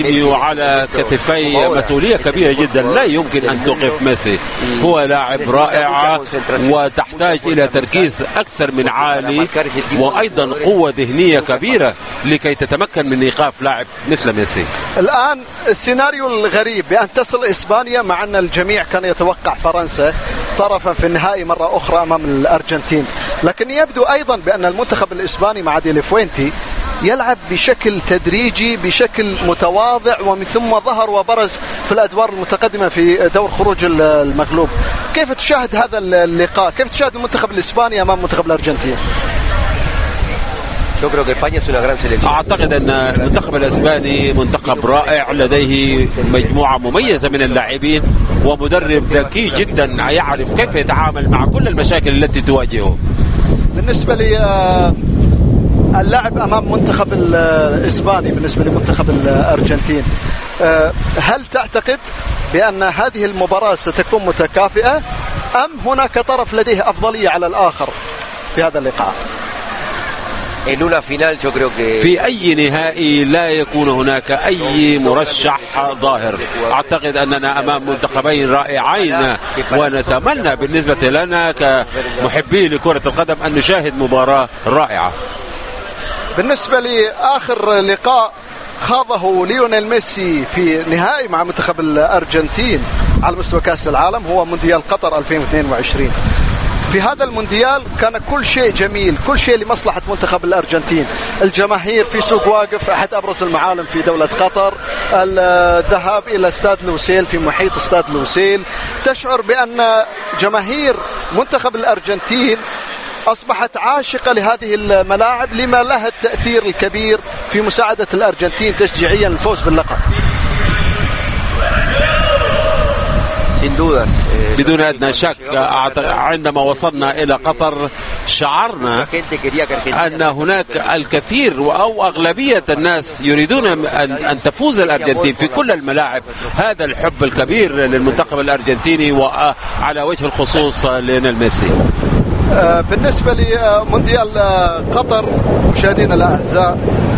وعلى كتفي مسؤولية كبيرة جدا. لا يمكن أن توقف ميسي، هو لاعب رائع وتحتاج إلى تركيز أكثر من عالي وأيضا قوة ذهنية كبيرة لكي تتمكن من إيقاف لاعب مثل ميسي. الآن السيناريو الغريب بأن تصل إسبانيا، مع أن الجميع كان يتوقع فرنسا طرفا في النهائي مرة أخرى أمام الأرجنتين، لكن يبدو أيضا بأن المنتخب الإسباني مع دي لفوينتي يلعب بشكل تدريجي، بشكل متواضع، ومن ثم ظهر وبرز في الأدوار المتقدمة في دور خروج المغلوب. كيف تشاهد هذا اللقاء؟ كيف تشاهد المنتخب الإسباني أمام منتخب الأرجنتين؟ أعتقد أن المنتخب الإسباني منتخب رائع، لديه مجموعة مميزة من اللاعبين ومدرب ذكي جدا يعرف كيف يتعامل مع كل المشاكل التي تواجهه. بالنسبة لي اللعب أمام منتخب الإسباني، بالنسبة لمنتخب الأرجنتين، هل تعتقد بأن هذه المباراة ستكون متكافئة أم هناك طرف لديه أفضلية على الآخر في هذا اللقاء؟ في أي نهائي لا يكون هناك أي مرشح ظاهر. أعتقد أننا أمام منتخبين رائعين، ونتمنى بالنسبة لنا كمحبي لكرة القدم أن نشاهد مباراة رائعة. بالنسبة لآخر لقاء خاضه ليونيل ميسي في نهائي مع منتخب الأرجنتين على مستوى كأس العالم هو مونديال قطر 2022. في هذا المونديال كان كل شيء جميل، كل شيء لمصلحة منتخب الأرجنتين. الجماهير في سوق واقف، أحد أبرز المعالم في دولة قطر، الذهاب إلى استاد لوسيل في محيط استاد لوسيل. تشعر بأن جماهير منتخب الأرجنتين أصبحت عاشقة لهذه الملاعب لما لها التأثير الكبير في مساعدة الأرجنتين تشجيعيا للفوز باللقب. بدون أدنى شك عندما وصلنا إلى قطر شعرنا أن هناك الكثير أو أغلبية الناس يريدون أن تفوز الأرجنتين في كل الملاعب. هذا الحب الكبير للمنتخب الأرجنتيني وعلى وجه الخصوص ليونيل ميسي. بالنسبة لمونديال قطر مشاهدينا الأعزاء،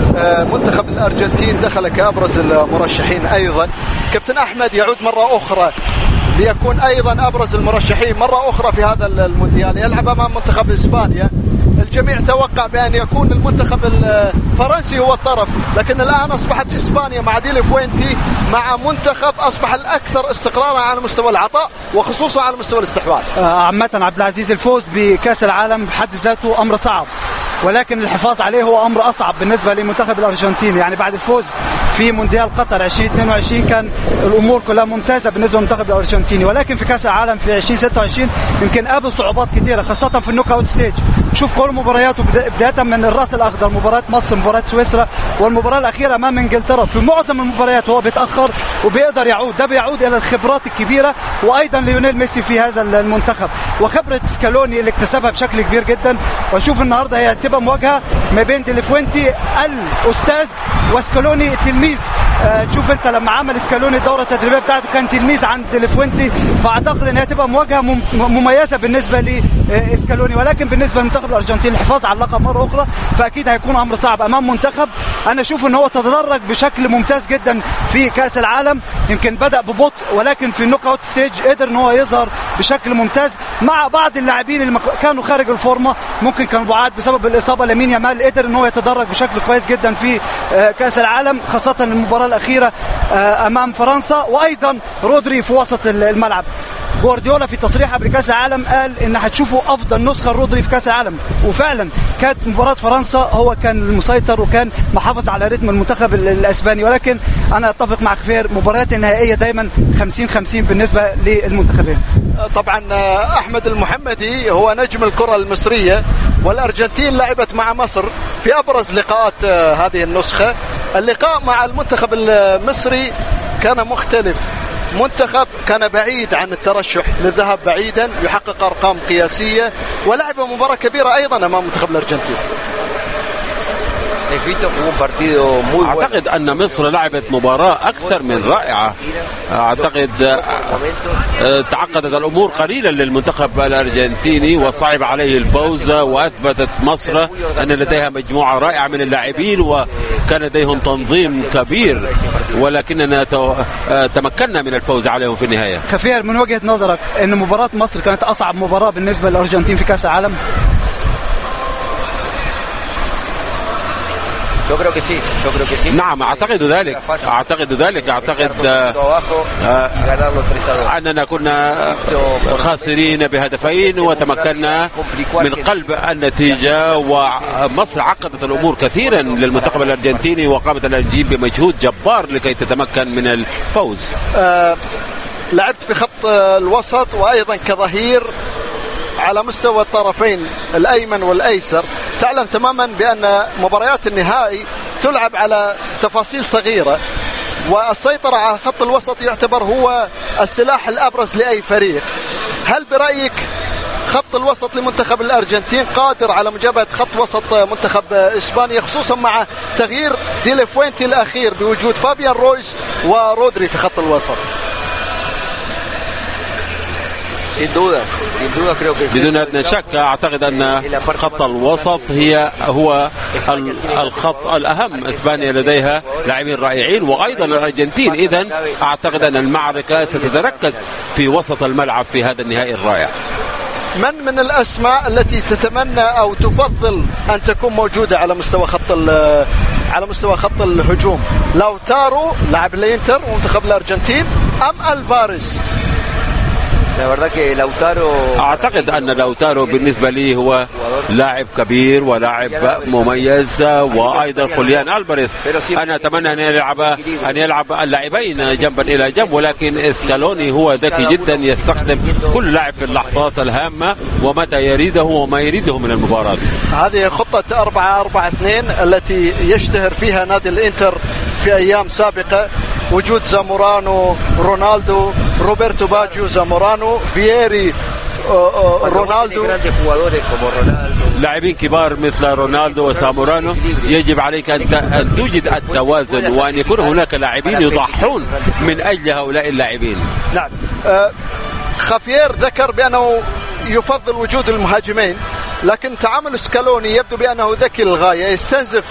منتخب الأرجنتين دخل كأبرز المرشحين أيضا. كابتن أحمد يعود مرة أخرى ليكون أيضا أبرز المرشحين مرة أخرى في هذا المونديال، يلعب أمام منتخب إسبانيا. الجميع توقع بأن يكون المنتخب الفرنسي هو الطرف، لكن الآن أصبحت إسبانيا مع دي لفوينتي مع منتخب أصبح الأكثر استقرارا على مستوى العطاء وخصوصا على مستوى الاستحواذ. عامة عبد العزيز، الفوز بكأس العالم بحد ذاته أمر صعب، ولكن الحفاظ عليه هو أمر أصعب بالنسبة لمنتخب الأرجنتين. يعني بعد الفوز في مونديال قطر 2022 كان الأمور كلها ممتازة بالنسبة للمنتخب الأرجنتيني، ولكن في كأس العالم في 2026 يمكن قابل صعوبات كثيرة خاصة في النوك أوت ستيج. شوف كل مبارياته بداية من الرأس الأخضر، مباراة مصر، مباراة سويسرا، والمباراة الأخيرة أمام إنجلترا. في معظم المباريات هو بيتأخر وبيقدر يعود، ده بيعود إلى الخبرات الكبيرة وأيضا ليونيل ميسي في هذا المنتخب وخبرة سكالوني اللي اكتسبها بشكل كبير جدا. وأشوف النهاردة هي تبقى مواجهة ما بين دي لفوينتي الأستاذ وسكالوني التلميذ. تشوف انت لما عمل سكالوني الدوره التدريبيه بتاعته كان تلميذ عند دي لفوينتي، فاعتقد ان هي تبقى مواجهه مميزه بالنسبه لسكالوني. ولكن بالنسبه لمنتخب الارجنتين الحفاظ على اللقب مره اخرى فاكيد هيكون امر صعب امام منتخب انا اشوف ان هو تدرج بشكل ممتاز جدا في كاس العالم. يمكن بدا ببطء ولكن في النوك اوت ستيج قدر ان هو يظهر بشكل ممتاز مع بعض اللاعبين اللي كانوا خارج الفورمه، ممكن كانوا بعاد بسبب الاصابه. لامين يامال قدر ان هو يتدرج بشكل كويس جدا في كاس العالم خاصه المباراه الاخيره امام فرنسا، وايضا رودري في وسط الملعب. جوارديولا في تصريح قبل كاس العالم قال ان هتشوفوا افضل نسخه رودري في كاس العالم، وفعلا كانت مباراه فرنسا هو كان المسيطر وكان محافظ على رتم المنتخب الاسباني. ولكن انا اتفق مع خفير، مباريات النهائيه دايما 50-50 بالنسبه للمنتخبين. طبعا احمد المحمدي هو نجم الكره المصريه، والارجنتين لعبت مع مصر في ابرز لقاءات هذه النسخه. اللقاء مع المنتخب المصري كان مختلف، منتخب كان بعيد عن الترشح للذهاب بعيدا، يحقق أرقام قياسية، ولعب مباراة كبيرة أيضا أمام منتخب الأرجنتين. أعتقد أن مصر لعبت مباراة أكثر من رائعة. أعتقد تعقدت الأمور قليلا للمنتخب الأرجنتيني وصعب عليه الفوز، وأثبتت مصر أن لديها مجموعة رائعة من اللاعبين وكان لديهم تنظيم كبير، ولكننا تمكنا من الفوز عليهم في النهاية. خفير، من وجهة نظرك أن مباراة مصر كانت أصعب مباراة بالنسبة للأرجنتين في كأس العالم؟ نعم، أعتقد ذلك. أننا كنا خاسرين بهدفين وتمكنا من قلب النتيجة، ومصر عقدت الأمور كثيرا للمنتخب الأرجنتيني وقامت الأرجنتين بمجهود جبار لكي تتمكن من الفوز. لعبت في خط الوسط وأيضا كظهير على مستوى الطرفين الأيمن والأيسر. تعلم تماما بأن مباريات النهائي تلعب على تفاصيل صغيرة، والسيطرة على خط الوسط يعتبر هو السلاح الأبرز لأي فريق. هل برأيك خط الوسط لمنتخب الأرجنتين قادر على مجابهة خط وسط منتخب إسبانيا، خصوصا مع تغيير دي لافوينتي الأخير بوجود فابيان رويز ورودري في خط الوسط؟ بدون أدنى شك أعتقد أن خط الوسط هو الخط الأهم. إسبانيا لديها لاعبين رائعين وأيضا الأرجنتين، إذن أعتقد أن المعركة ستتركز في وسط الملعب في هذا النهائي الرائع. من الأسماء التي تتمنى أو تفضل أن تكون موجودة على مستوى خط الهجوم؟ لاوتارو لاعب الانتر ومنتخب الأرجنتين أم الفاريز؟ أعتقد أن لاوتارو بالنسبة لي هو لاعب كبير ولاعب مميز، وأيضا خوليان ألفاريز. أنا أتمنى أن يلعب اللاعبين جنبا إلى جنب، ولكن إسكالوني هو ذكي جدا، يستخدم كل لاعب في اللحظات الهامة ومتى يريده وما يريده من المباراة. هذه خطة 4-4-2 التي يشتهر فيها نادي الانتر في أيام سابقة. وجود زامورانو، رونالدو، روبرتو باجيو، زامورانو، فييري، رونالدو، لاعبين كبار مثل رونالدو وزامورانو. يجب عليك أن توجد التوازن وأن يكون هناك لاعبين يضحون من أجل هؤلاء اللاعبين. نعم. خافير ذكر بأنه يفضل وجود المهاجمين، لكن تعامل سكالوني يبدو بأنه ذكي للغاية، يستنزف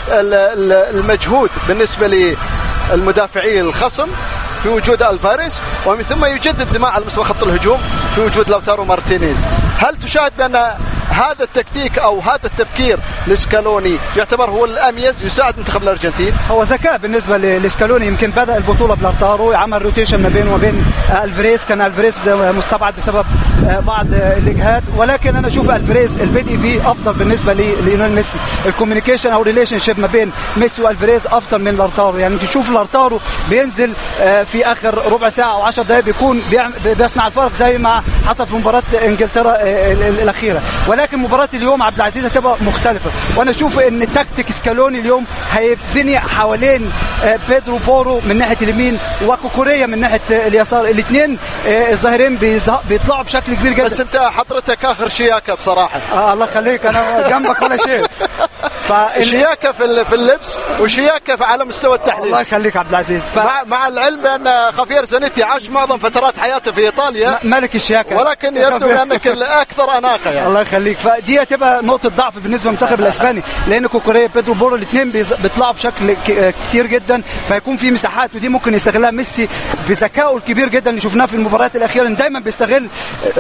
المجهود بالنسبة للمدافعين الخصم في وجود الفاريز، ومن ثم يجدد دماء على مستوى خط الهجوم في وجود لاوتارو مارتينيز. هل تشاهد بأن هذا التكتيك أو هذا التفكير لسكالوني يعتبر هو الأميز يساعد منتخب الأرجنتين؟ هو ذكاء بالنسبة لسكالوني. يمكن بدأ البطولة بلارتارو، عمل روتيشن ما بينه وبين الفاريز. كان الفاريز مستبعد بسبب بعض الإجهاد، ولكن أنا أشوف الفاريز البدء به أفضل بالنسبة لليونيل ميسي. الكوميونيكيشن أو ريليشن شيب ما بين ميسي والفاريز أفضل من لارتارو. يعني تشوف لارتارو بينزل في آخر ربع ساعة أو 10 دقائق بيكون بيصنع الفرق زي ما حصل في مباراة إنجلترا الأخيرة. ولكن مباراة اليوم عبد العزيز هتبقى مختلفة، وأنا أشوف إن تكتيك سكالوني اليوم هيبني حوالين بيدرو بورو من ناحية اليمين وكوكوريا من ناحية اليسار. الاثنين الظاهرين بيطلعوا بشكل كبير جدا. بس أنت حضرتك آخر شياكة بصراحة. الله يخليك، أنا جنبك ولا شيء. شياكة في اللبس وشياكة على مستوى التحليل. الله يخليك عبد العزيز. مع العلم بأن خافير زانيتي عاش معظم فترات حياته في إيطاليا، ملك الشياكة، ولكن يبدو أنك الأكثر أناقة يعني. الله يخليك. فدي هتبقى نقطة ضعف بالنسبة للمنتخب الإسباني، لأن كوكوريا بيدرو بورو الاثنين بيطلعوا بشكل كتير جدا، فيكون في مساحات، ودي ممكن يستغلها ميسي بذكائه الكبير جدا اللي شفناه في المباريات الأخيرة. دايما بيستغل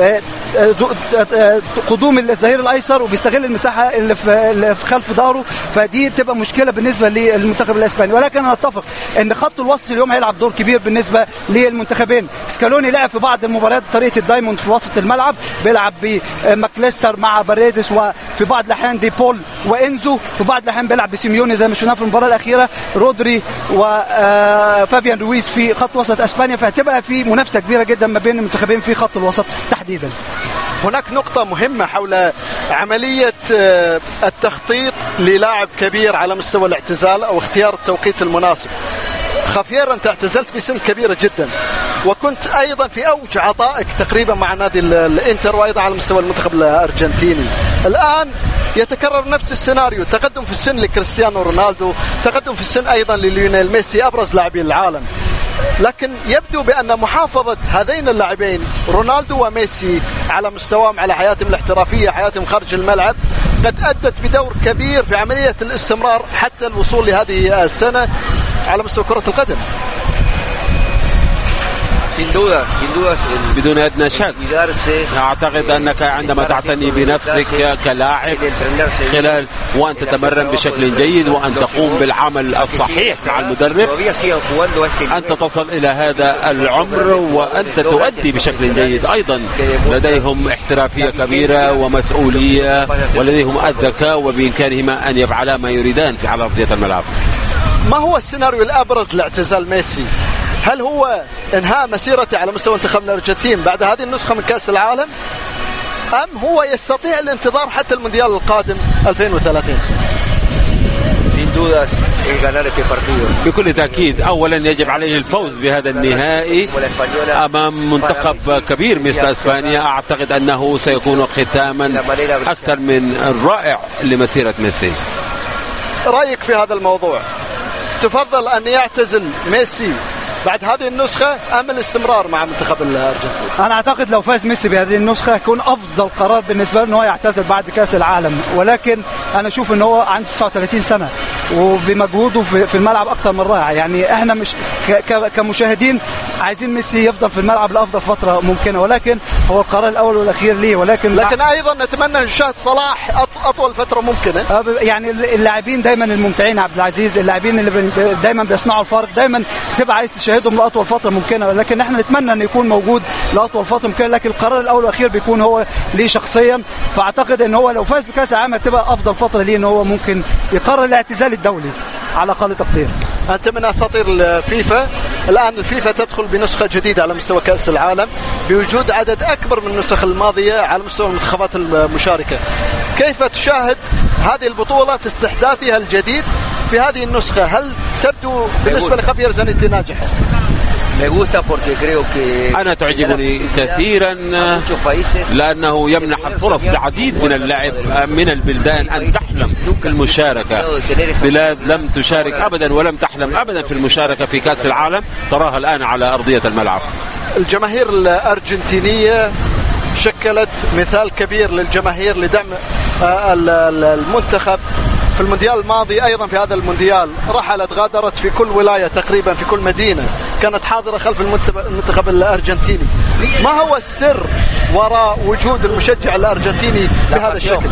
قدوم الظهير الأيسر وبيستغل المساحة اللي في خلف داره، فدي بتبقى مشكلة بالنسبة للمنتخب الإسباني. ولكن أنا أتفق أن خط الوسط اليوم هيلعب دور كبير بالنسبة للمنتخبين. سكالوني لعب في بعض المباريات طريقة الدايموند في وسط الملعب، بيلعب بماكليستر مع باريدس، وفي بعض الأحيان دي بول وإنزو، في بعض الأحيان بيلعب بسيميوني زي ما شفناه في المباراة الأخيرة، رودري وفابيان رويز في خط وسط أسبانيا. فهتبقى في منافسة كبيرة جدا ما بين المنتخبين في خط الوسط تحديدا. هناك نقطة مهمة حول عملية التخطيط للاعب كبير على مستوى الاعتزال أو اختيار التوقيت المناسب. خافير أنت اعتزلت في سن كبيرة جدا، وكنت أيضا في أوج عطائك تقريبا مع نادي الانتر وأيضا على مستوى المنتخب الأرجنتيني. الآن يتكرر نفس السيناريو، تقدم في السن لكريستيانو رونالدو، تقدم في السن أيضا لليونيل ميسي أبرز لاعبي العالم. لكن يبدو بأن محافظة هذين اللاعبين رونالدو وميسي على مستواهم، على حياتهم الاحترافية، حياتهم خارج الملعب، قد أدت بدور كبير في عملية الاستمرار حتى الوصول لهذه السنة على مستوى كرة القدم. بدون أدنى شك. أعتقد أنك عندما تعتني بنفسك كلاعب خلال وأن تتمرن بشكل جيد وأن تقوم بالعمل الصحيح مع المدرب، أنت تصل إلى هذا العمر وأنت تؤدي بشكل جيد. أيضا لديهم احترافية كبيرة ومسؤولية ولديهم الذكاء وبإمكانهما أن يفعلا ما يريدان في على أرضية الملعب. ما هو السيناريو الأبرز لاعتزال ميسي؟ هل هو انهاء مسيرته على مستوى منتخب الأرجنتين بعد هذه النسخة من كأس العالم، أم هو يستطيع الانتظار حتى المونديال القادم 2030؟ بكل تأكيد أولا يجب عليه الفوز بهذا النهائي أمام منتخب كبير مثل أسبانيا. أعتقد أنه سيكون ختاما أكثر من رائع لمسيرة ميسي. رأيك في هذا الموضوع؟ تفضل أن يعتزل ميسي بعد هذه النسخة أم الاستمرار مع منتخب الأرجنتين؟ أنا أعتقد لو فاز ميسي بهذه النسخة يكون أفضل قرار بالنسبة له أنه يعتزل بعد كأس العالم، ولكن أنا أشوف أنه هو عنده 39 سنة وبمجهوده في الملعب أكثر من رائع. يعني إحنا مش كمشاهدين عايزين ميسي يفضل في الملعب لأفضل فترة ممكنة، ولكن هو القرار الأول والأخير ليه. ولكن أيضا نتمنى نشاهد صلاح أطول فترة ممكنة. يعني اللاعبين دايما الممتعين عبد العزيز، اللاعبين اللي دايما بيصنعوا الفارق، دايما تبقى عايز تشاهدهم لأطول فترة ممكنة، لكن احنا نتمنى أن يكون موجود لأطول فترة ممكنة، لكن القرار الأول والأخير بيكون هو ليه شخصيا. فأعتقد أن هو لو فاز بكأس العالم تبقى أفضل فترة ليه، أن هو ممكن يقرر الاعتزال الدولي على أقل تقدير. أنت من أساطير الفيفا، الآن الفيفا تدخل بنسخة جديدة على مستوى كأس العالم بوجود عدد أكبر من النسخ الماضية على مستوى المنتخبات المشاركة. كيف تشاهد هذه البطولة في استحداثها الجديد في هذه النسخة؟ هل تبدو بالنسبة لخافير زانيتي ناجحة؟ أنا تعجبني كثيرا لأنه يمنح الفرص لعديد من اللاعب من البلدان أن تحلم في المشاركة. بلاد لم تشارك أبدا ولم تحلم أبدا في المشاركة في كأس العالم تراها الآن على أرضية الملعب. الجماهير الأرجنتينية شكلت مثال كبير للجماهير لدعم المنتخب في المونديال الماضي. أيضا في هذا المونديال رحلت غادرت في كل ولاية تقريبا، في كل مدينة كانت حاضرة خلف المنتخب الأرجنتيني. ما هو السر وراء وجود المشجع الأرجنتيني بهذا الشكل؟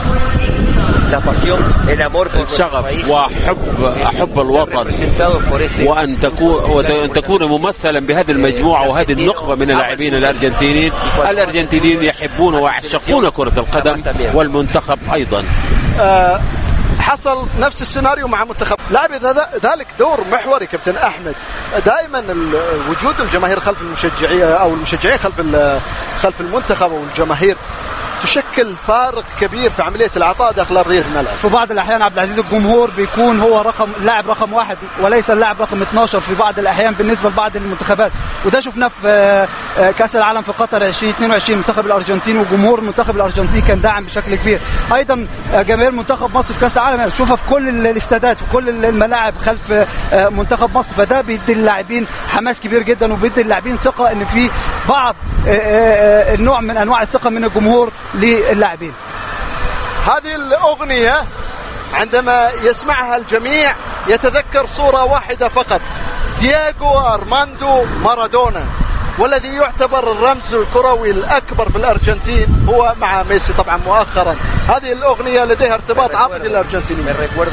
الشغف وحب الوطن، وأن تكون ممثلا بهذه المجموعة وهذه النخبة من اللاعبين الأرجنتينيين. الأرجنتينيين يحبون ويعشقون كرة القدم والمنتخب أيضا. حصل نفس السيناريو مع منتخب لاعب ذلك دور محوري كابتن أحمد. دائما وجود الجماهير خلف المشجعين أو المشجعين خلف المنتخب أو الجماهير تشكل فارق كبير في عملية العطاء داخل أرضية الملعب. في بعض الأحيان عبد العزيز الجمهور بيكون هو اللاعب رقم 1 وليس اللاعب رقم 12 في بعض الأحيان بالنسبة لبعض المنتخبات، وده شفناه في كأس العالم في قطر 2022. منتخب الأرجنتين وجمهور منتخب الأرجنتين كان داعم بشكل كبير. أيضا جماهير منتخب مصر في كأس العالم تشوفها في كل الاستادات في كل الملاعب خلف منتخب مصر، فده بيدي اللاعبين حماس كبير جدا وبيدي اللاعبين ثقة إن في بعض النوع من أنواع الثقة من الجمهور للاعبين. هذه الأغنية عندما يسمعها الجميع يتذكر صورة واحدة فقط، دييغو أرماندو مارادونا، والذي يعتبر الرمز الكروي الأكبر في الأرجنتين هو مع ميسي طبعا مؤخرا. هذه الأغنية لديها ارتباط عاطفي للأرجنتين.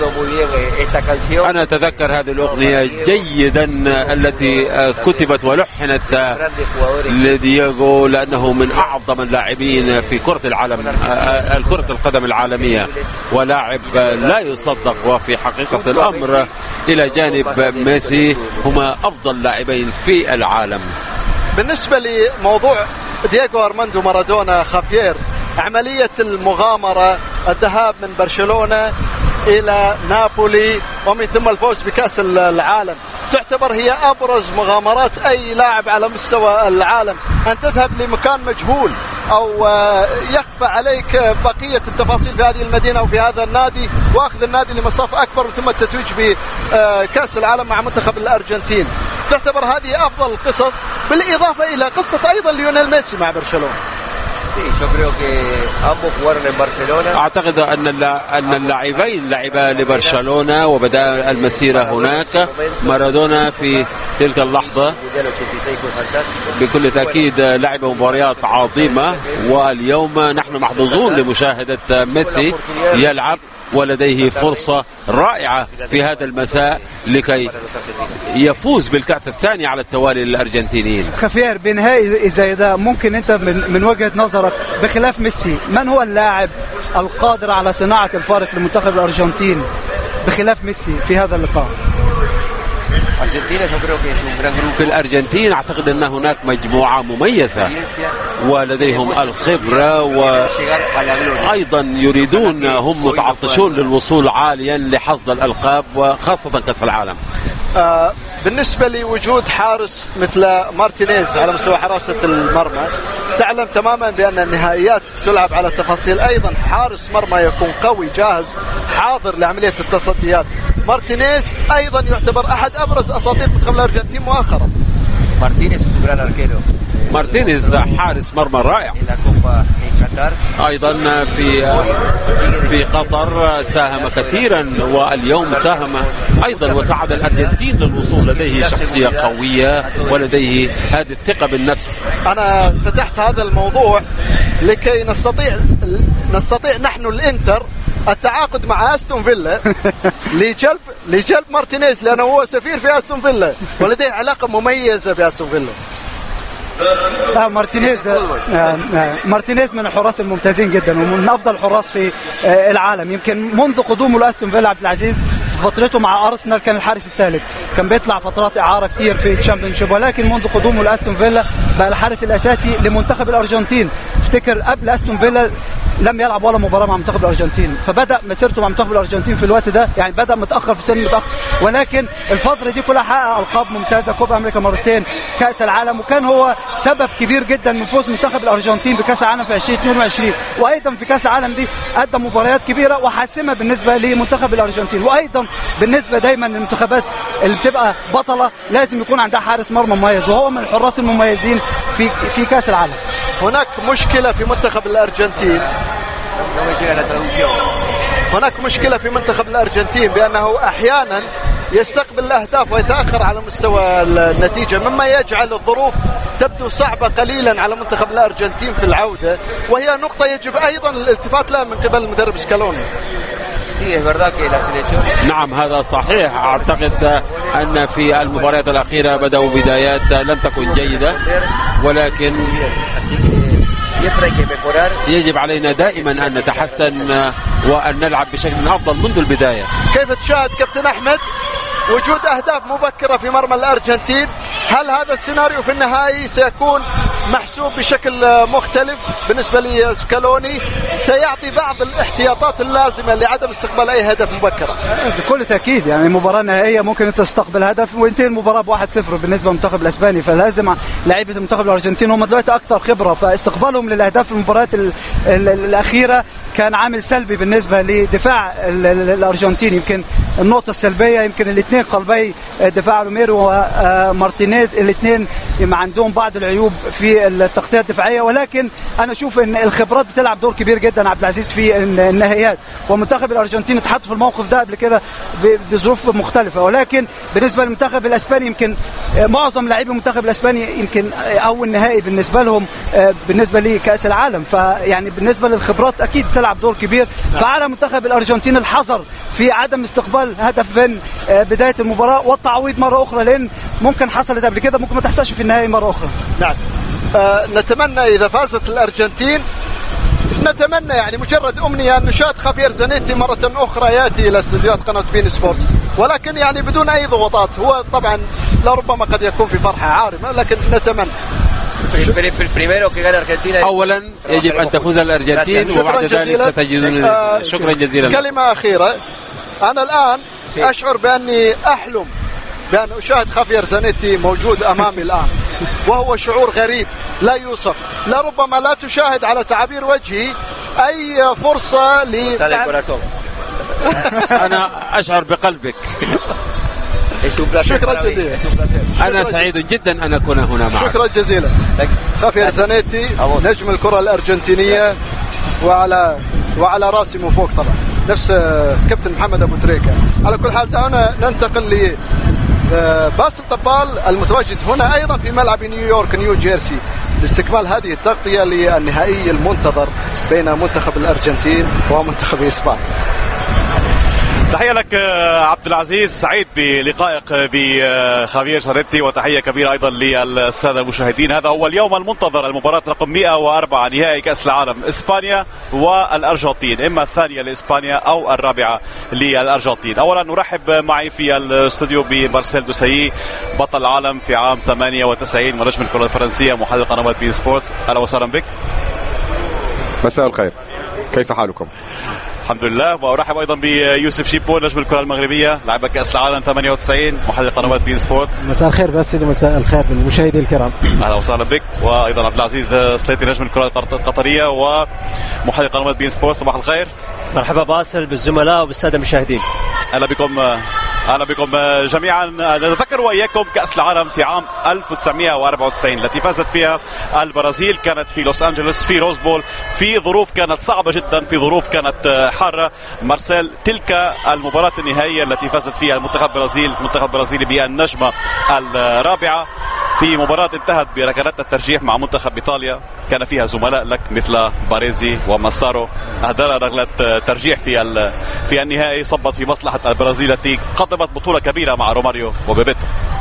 أنا أتذكر هذه الأغنية جيدا التي كتبت ولحنت لدييغو، لأنه من أعظم اللاعبين في كرة القدم العالمية ولاعب لا يصدق. وفي حقيقة الأمر إلى جانب ميسي هما أفضل لاعبين في العالم. بالنسبة لموضوع دييغو أرماندو مارادونا خافير، عملية المغامرة، الذهاب من برشلونة إلى نابولي ومن ثم الفوز بكأس العالم، تعتبر هي أبرز مغامرات أي لاعب على مستوى العالم. أن تذهب لمكان مجهول أو يخفى عليك بقية التفاصيل في هذه المدينة أو في هذا النادي وأخذ النادي لمصاف أكبر ثم التتويج بكأس العالم مع منتخب الأرجنتين؟ تعتبر هذه أفضل القصص بالإضافة إلى قصة أيضا ليونيل ميسي مع برشلونة. أعتقد أن اللاعبين لعبا لبرشلونة وبدأ المسيرة هناك. مارادونا في تلك اللحظة بكل تأكيد لعب مباريات عظيمة، واليوم نحن محظوظون لمشاهدة ميسي يلعب ولديه فرصة رائعة في هذا المساء لكي يفوز بالكأس الثاني على التوالي للأرجنتينيين. خفير بنهائي زي ده ممكن أنت من وجهة نظرك بخلاف ميسي من هو اللاعب القادر على صناعة الفارق لمنتخب الأرجنتين بخلاف ميسي في هذا اللقاء؟ في الأرجنتين أعتقد أن هناك مجموعة مميزة ولديهم الخبرة وأيضا يريدون، هم متعطشون للوصول عاليا لحصد الألقاب وخاصة كأس العالم. بالنسبة لوجود حارس مثل مارتينيز على مستوى حراسة المرمى، تعلم تماما بأن النهائيات تلعب على تفاصيل. أيضا حارس مرمى يكون قوي جاهز حاضر لعملية التصديات. مارتينيز أيضا يعتبر أحد أبرز أساطير منتخب الأرجنتين مؤخرا. مارتينيز حارس مرمى رائع. أيضا في قطر ساهم كثيرا، واليوم ساهم أيضا وساعد الأرجنتين للوصول. لديه شخصية قوية ولديه هذه الثقة بالنفس. أنا فتحت هذا الموضوع لكي نستطيع نحن الإنتر التعاقد مع أستون فيلا لجلب مارتينيز، لأنه هو سفير في أستون فيلا ولديه علاقة مميزة بأستون فيلا. مارتينيز من الحراس الممتازين جدا ومن افضل الحراس في العالم. يمكن منذ قدومه لاستون فيلا عبد العزيز في فترته مع ارسنال كان الحارس الثالث، كان بيطلع فترات اعاره كتير في الشامبيونشيب، ولكن منذ قدومه لاستون فيلا بقى الحارس الاساسي لمنتخب الارجنتين. افتكر قبل استون فيلا لم يلعب ولا مباراه مع منتخب الارجنتين، فبدا مسيرته مع منتخب الارجنتين في الوقت ده، يعني بدا متاخر في سن متاخر، ولكن الفتره دي كلها حقق القاب ممتازه، كوبا امريكا مرتين، كاس العالم، وكان هو سبب كبير جدا من فوز منتخب الارجنتين بكاس العالم في 2022. وايضا في كاس العالم دي قدم مباريات كبيره وحاسمه بالنسبه لمنتخب الارجنتين. وايضا بالنسبه دايما للمنتخبات اللي بتبقى بطله لازم يكون عندها حارس مرمى مميز، وهو من الحراس المميزين في كاس العالم. هناك مشكله في منتخب الارجنتين، هناك مشكلة في منتخب الأرجنتين بأنه أحيانا يستقبل الأهداف ويتأخر على مستوى النتيجة، مما يجعل الظروف تبدو صعبة قليلا على منتخب الأرجنتين في العودة، وهي نقطة يجب أيضا الالتفات لها من قبل المدرب سكالوني. نعم هذا صحيح. أعتقد أن في المباريات الأخيرة بدأوا بدايات لم تكن جيدة، ولكن يجب علينا دائما أن نتحسن وأن نلعب بشكل أفضل منذ البداية. كيف تشاهد كابتن أحمد وجود أهداف مبكرة في مرمى الأرجنتين؟ هل هذا السيناريو في النهائي سيكون محسوب بشكل مختلف بالنسبة لسكالوني؟ سيعطي بعض الاحتياطات اللازمة لعدم استقبال أي هدف مبكرة؟ بكل تأكيد، يعني مباراة نهائية ممكن تستقبل هدف وينتهي المباراة ب1-0 بالنسبة للمنتخب الأسباني، فلازم لاعيبة المنتخب الأرجنتين هم دلوقتي أكثر خبرة، فاستقبالهم للأهداف في المباريات الأخيرة كان عامل سلبي بالنسبة لدفاع الأرجنتين. يمكن النقطة السلبية يمكن الاثنين قلبي دفاع روميرو ومارتينيز، الاثنين عندهم بعض العيوب في التغطية الدفاعية، ولكن أنا أشوف أن الخبرات بتلعب دور كبير جدا عبد العزيز في النهائيات، ومنتخب الأرجنتين اتحط في الموقف ده قبل كده بظروف مختلفة. ولكن بالنسبة للمنتخب الأسباني يمكن معظم لاعبي المنتخب الأسباني يمكن أول نهائي بالنسبة لهم بالنسبة لكأس العالم، فيعني بالنسبة للخبرات أكيد تلعب دور كبير. فعلى منتخب الأرجنتين الحذر في عدم استقبال هدف من بداية المباراة والتعويض مرة أخرى، لأن ممكن حصلت قبل كده ممكن ما تحصلش في النهائي مرة أخرى. نعم. نتمنى إذا فازت الأرجنتين، نتمنى يعني مجرد أمنية أن نشاهد خافير زانيتي مرة أخرى يأتي إلى استوديوهات قناة بين سبورتس، ولكن يعني بدون أي ضغوطات. هو طبعا لربما قد يكون في فرحة عارمة، لكن نتمنى. أولا يجب أن تفوز الأرجنتين وبعد ذلك ستجدون. شكرا جزيلا. كلمة أخيرة، أنا الآن أشعر بأني أحلم بأن أشاهد خافير زانيتي موجود أمامي الآن. وهو شعور غريب لا يوصف. لربما لا تشاهد على تعابير وجهي أي فرصة أنا أشعر بقلبك. شكرا جزيلا. أنا سعيد جدا أن أكون هنا معك. شكرا جزيلا. خافير زانيتي نجم الكرة الأرجنتينية، وعلى راسي من فوق طبعا نفس كابتن محمد أبو تريكة. على كل حال دعونا ننتقل لباسل طبال المتواجد هنا أيضا في ملعب نيويورك نيو جيرسي لاستكمال هذه التغطية للنهائي المنتظر بين منتخب الأرجنتين ومنتخب إسبانيا. تحية لك عبد العزيز، سعيد بلقائك بخافير سانيتي، وتحية كبيرة أيضا للسادة المشاهدين. هذا هو اليوم المنتظر، المباراة رقم 104 نهائي كأس العالم إسبانيا والأرجنتين، إما الثانية لإسبانيا أو الرابعة للأرجنتين. أولا نرحب معي في الاستوديو بمارسيل دوسايي، بطل العالم في عام 98 ونجم الكرة الفرنسية، محلل قنوات بي سبورتس. أهلا وسهلا بك. مساء الخير، كيف حالكم؟ الحمد لله. وارحب ايضا بيوسف شيبو، نجم الكره المغربيه، لاعب كاس العالم 98، محلل قنوات بين سبورتس. مساء الخير باسل، ومساء الخير بالمشاهدين الكرام. اهلا وسهلا بك. وايضا عبد العزيز سليتي، نجم الكره القطريه ومحلل قنوات بين سبورتس. صباح الخير. مرحبا باسل بالزملاء وبالساده المشاهدين. اهلا بكم جميعا. نتذكر واياكم كاس العالم في عام 1994 التي فازت فيها البرازيل، كانت في لوس انجلوس في روز بول، في ظروف كانت صعبه جدا، في ظروف كانت حاره. مارسيل، تلك المباراه النهائيه التي فازت فيها المنتخب البرازيلي بالنجمه الرابعه، في مباراة انتهت بركلات الترجيح مع منتخب إيطاليا، كان فيها زملاء لك مثل باريزي وماسارو أهدر ركلة ترجيح في النهائي، صبت في مصلحة البرازيل التي قدمت بطولة كبيرة مع روماريو وبيبيتو.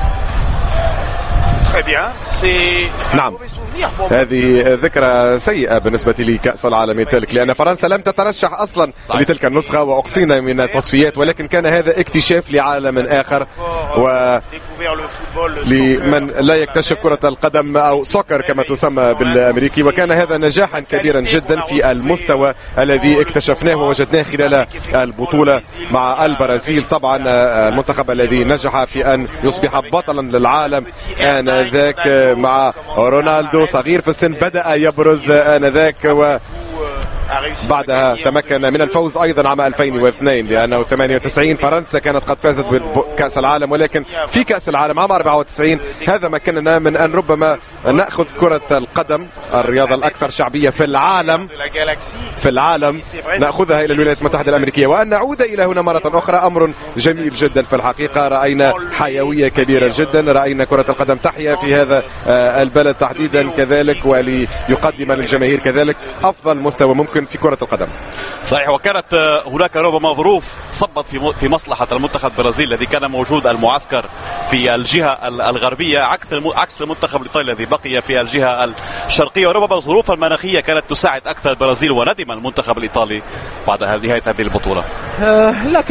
نعم، هذه ذكرى سيئة بالنسبة لي كأس العالم تلك، لأن فرنسا لم تترشح أصلا لتلك النسخة وأقصينا من التصفيات، ولكن كان هذا اكتشاف لعالم آخر، ولمن لا يكتشف كرة القدم أو سوكر كما تسمى بالأمريكي، وكان هذا نجاحا كبيرا جدا في المستوى الذي اكتشفناه ووجدناه خلال البطولة مع البرازيل. طبعا المنتخب الذي نجح في أن يصبح بطلا للعالم آنذاك مع رونالدو صغير في السن بدأ يبرز آنذاك، وبعدها تمكن من الفوز أيضا عام 2002، لأنه 98 فرنسا كانت قد فازت بكأس العالم، ولكن في كأس العالم عام 94 هذا مكننا من أن ربما نأخذ كرة القدم الرياضة الأكثر شعبية في العالم نأخذها إلى الولايات المتحدة الأمريكية، وأن نعود إلى هنا مرة أخرى أمر جميل جدا. في الحقيقة رأينا حيوية كبيرة جدا، رأينا كرة القدم تحيا في هذا البلد تحديدا كذلك، وليقدم للجماهير كذلك أفضل مستوى ممكن في كرة القدم. صحيح. وكانت هناك ربما ظروف صبت في مصلحة البرازيل الذي كان موجود المعسكر في الجهة الغربية عكس المنتخب الإيطالي الذي بقي في الجهة الشرقية، وربما الظروف المناخية كانت تساعد أكثر البرازيل، وندم المنتخب الإيطالي بعد نهاية هذه البطولة. لا،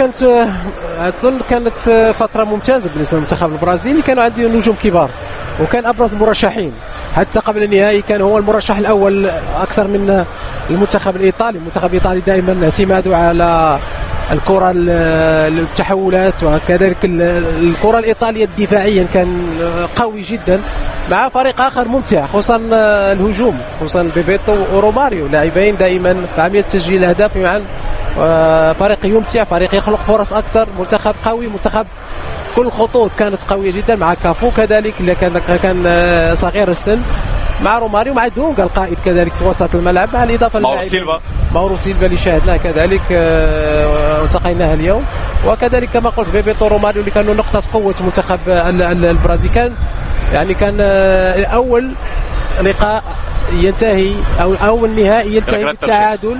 كانت فترة ممتازة بالنسبة للمنتخب البرازيلي، كانوا عندي نجوم كبار وكان أبرز المرشحين حتى قبل النهائي، كان هو المرشح الأول أكثر من المنتخب الإيطالي. المنتخب الإيطالي دائما اعتماده على الكرة التحولات، وكذلك الكرة الإيطالية الدفاعيا كان قوي جدا، مع فريق آخر ممتع خصوصا الهجوم، خصوصا بيبيتو وروماريو، لاعبين دائما عملية تسجيل الأهداف معا. فريق يمتع، فريق يخلق فرص أكثر، منتخب قوي، منتخب كل الخطوط كانت قوية جدا، مع كافو كذلك اللي كان صغير السن، مع روماريو، مع دونغا القائد كذلك في وسط الملعب، مع الإضافة ماورو سيلفا اللي شاهدناه كذلك والتقيناها اليوم، وكذلك كما قلت بيبيتو روماريو اللي كانوا نقطة قوة منتخب البرازيل. كان أول لقاء ينتهي أو أول نهائي ينتهي بالتعادل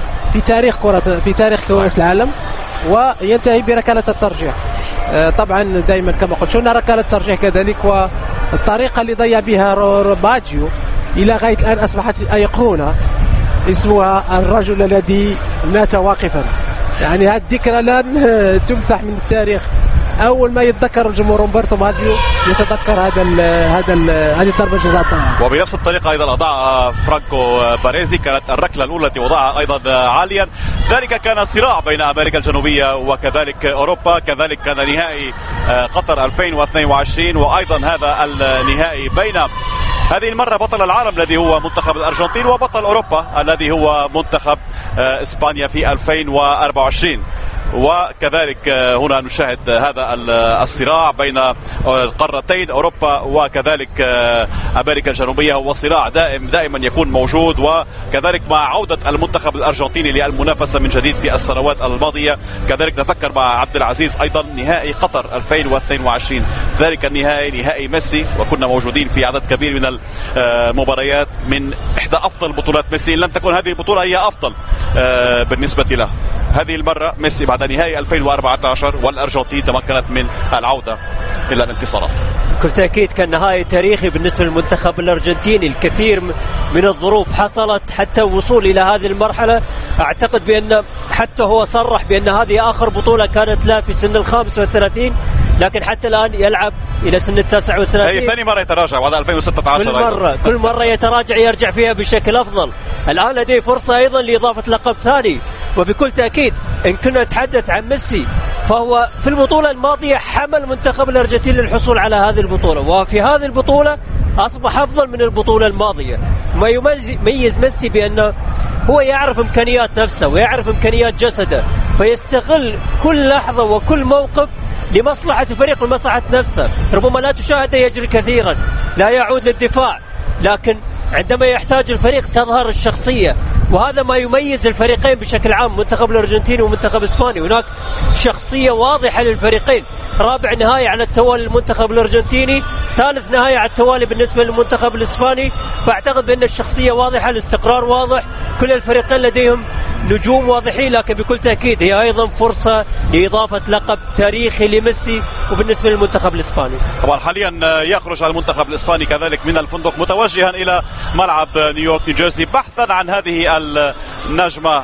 في تاريخ كأس العالم، وينتهي بركلة الترجيح. طبعا دائما كما قلت شفنا ركلة الترجيح كذلك، والطريقة اللي ضيع بها باجيو إلى غاية الآن أصبحت أيقونة، اسمها الرجل الذي مات واقفا. يعني هذه الذكرى لن تمسح من التاريخ اول ما يتذكر الجمهور رومبرتو ماجيو يتذكر هذه الضربه الجزاء الضائعه. وبنفس الطريقه ايضا اضاع فرانكو باريزي، كانت الركله الاولى التي وضعها ايضا عاليا. ذلك كان صراع بين امريكا الجنوبيه وكذلك اوروبا، كذلك كان نهائي قطر 2022 وايضا هذا النهائي بين هذه المرة بطل العالم الذي هو منتخب الأرجنتين وبطل أوروبا الذي هو منتخب إسبانيا في 2024. وكذلك هنا نشاهد هذا الصراع بين القارتين أوروبا وكذلك أمريكا الجنوبية، هو صراع دائما يكون موجود، وكذلك مع عودة المنتخب الأرجنتيني للمنافسة من جديد في السنوات الماضية. كذلك نذكر مع عبد العزيز أيضا نهائي قطر 2022، ذلك النهائي نهائي ميسي، وكنا موجودين في عدد كبير من المباريات من إحدى أفضل بطولات ميسي، إن لم تكن هذه البطولة هي أفضل بالنسبة له. هذه المرة ميسي بعد نهائي 2014 والأرجنتين تمكنت من العودة إلى الانتصارات. بكل تأكيد كان نهائي تاريخي بالنسبة للمنتخب الأرجنتيني. الكثير من الظروف حصلت حتى الوصول إلى هذه المرحلة. أعتقد بأن حتى هو صرح بأن هذه آخر بطولة كانت له في سن 35، لكن حتى الآن يلعب إلى سن 39. هي ثاني مرة يتراجع بعد 2016. كل مرة يتراجع يرجع فيها بشكل أفضل. الآن لديه فرصة أيضا لإضافة لقب ثاني. وبكل تأكيد إن كنا نتحدث عن ميسي فهو في البطولة الماضية حمل منتخب الأرجنتين للحصول على هذه البطولة، وفي هذه البطولة أصبح أفضل من البطولة الماضية. ما يميز ميسي بأنه هو يعرف إمكانيات نفسه ويعرف إمكانيات جسده، فيستغل كل لحظة وكل موقف لمصلحة الفريق ومصلحة نفسه. ربما لا تشاهده يجري كثيرا، لا يعود للدفاع، لكن عندما يحتاج الفريق تظهر الشخصية، وهذا ما يميز الفريقين بشكل عام، منتخب الأرجنتين ومنتخب إسباني. هناك شخصية واضحة للفريقين. رابع نهائي على التوالي المنتخب الأرجنتيني، ثالث نهائي على التوالي بالنسبة للمنتخب الإسباني. فأعتقد بأن الشخصية واضحة، الاستقرار واضح، كل الفريقين لديهم نجوم واضحين، لكن بكل تأكيد هي أيضا فرصة لإضافة لقب تاريخي لميسي وبالنسبة للمنتخب الإسباني. طبعا حاليا يخرج المنتخب الإسباني كذلك من الفندق متوجها إلى ملعب نيويورك نيوجيرسي بحثا عن هذه النجمة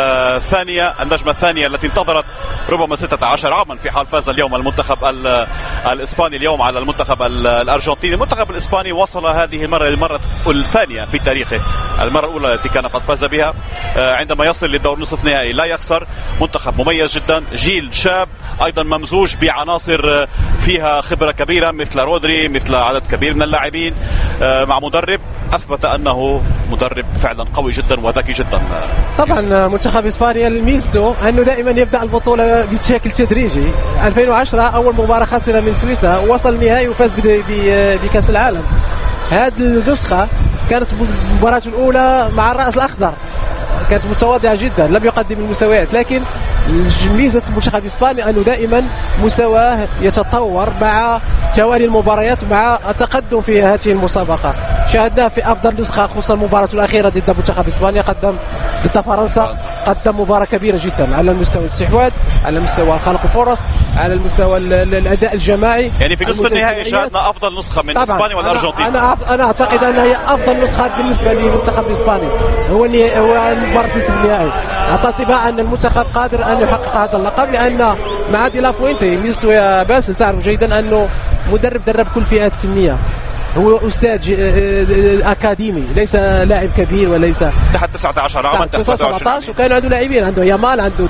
الثانية التي انتظرت ربما 16 عاما في حال فاز اليوم المنتخب الإسباني اليوم على المنتخب الأرجنتيني. المنتخب الإسباني وصل هذه المرة للمرة الثانية في تاريخه. المرة الأولى التي كان قد فاز بها عندما يصل للدور نصف نهائي لا يخسر. منتخب مميز جدا، جيل شاب أيضا ممزوج بعناصر فيها خبرة كبيرة مثل رودري، مثل عدد كبير من اللاعبين، مع مدرب أثبت أنه مدرب فعلا قوي جدا وذكي جدا. طبعا منتخب إسبانيا ميزته أنه دائما يبدأ البطولة بشكل تدريجي. 2010 أول مباراة خسر من سويسرا، وصل النهائي وفاز بكأس العالم. هذه النسخة كانت مباراته الأولى مع الرأس الأخضر، كانت متواضعة جدا، لم يقدم المستويات، لكن ميزة المنتخب الإسباني أنه دائما مستواه يتطور مع توالي المباريات، مع التقدم في هذه المسابقة. شاهدناه في أفضل نسخة، خصوصا المباراة الأخيرة ضد منتخب إسبانيا قدم ضد فرنسا، قدم مباراة كبيرة جدا على المستوى الاستحواذ، على مستوى خلق فرص، على المستوى الأداء الجماعي. يعني في نصف النهائي شاهدنا أفضل نسخة من إسبانيا والأرجنتين. أنا أعتقد أنها هي أفضل نسخة بالنسبة للمنتخب الإسباني. هو مباراة نصف النهائي أعطى انطباع أن المنتخب قادر أن يحقق هذا اللقب، لأن مع دي لا فوينتي ميزته يا باسل تعرف جيدا أنه مدرب درب كل فئات السنية، هو أستاذ أكاديمي، ليس لاعب كبير وليس تحت 19 عاما، تحت 17. وكان عنده لاعبين، عنده يامال، عنده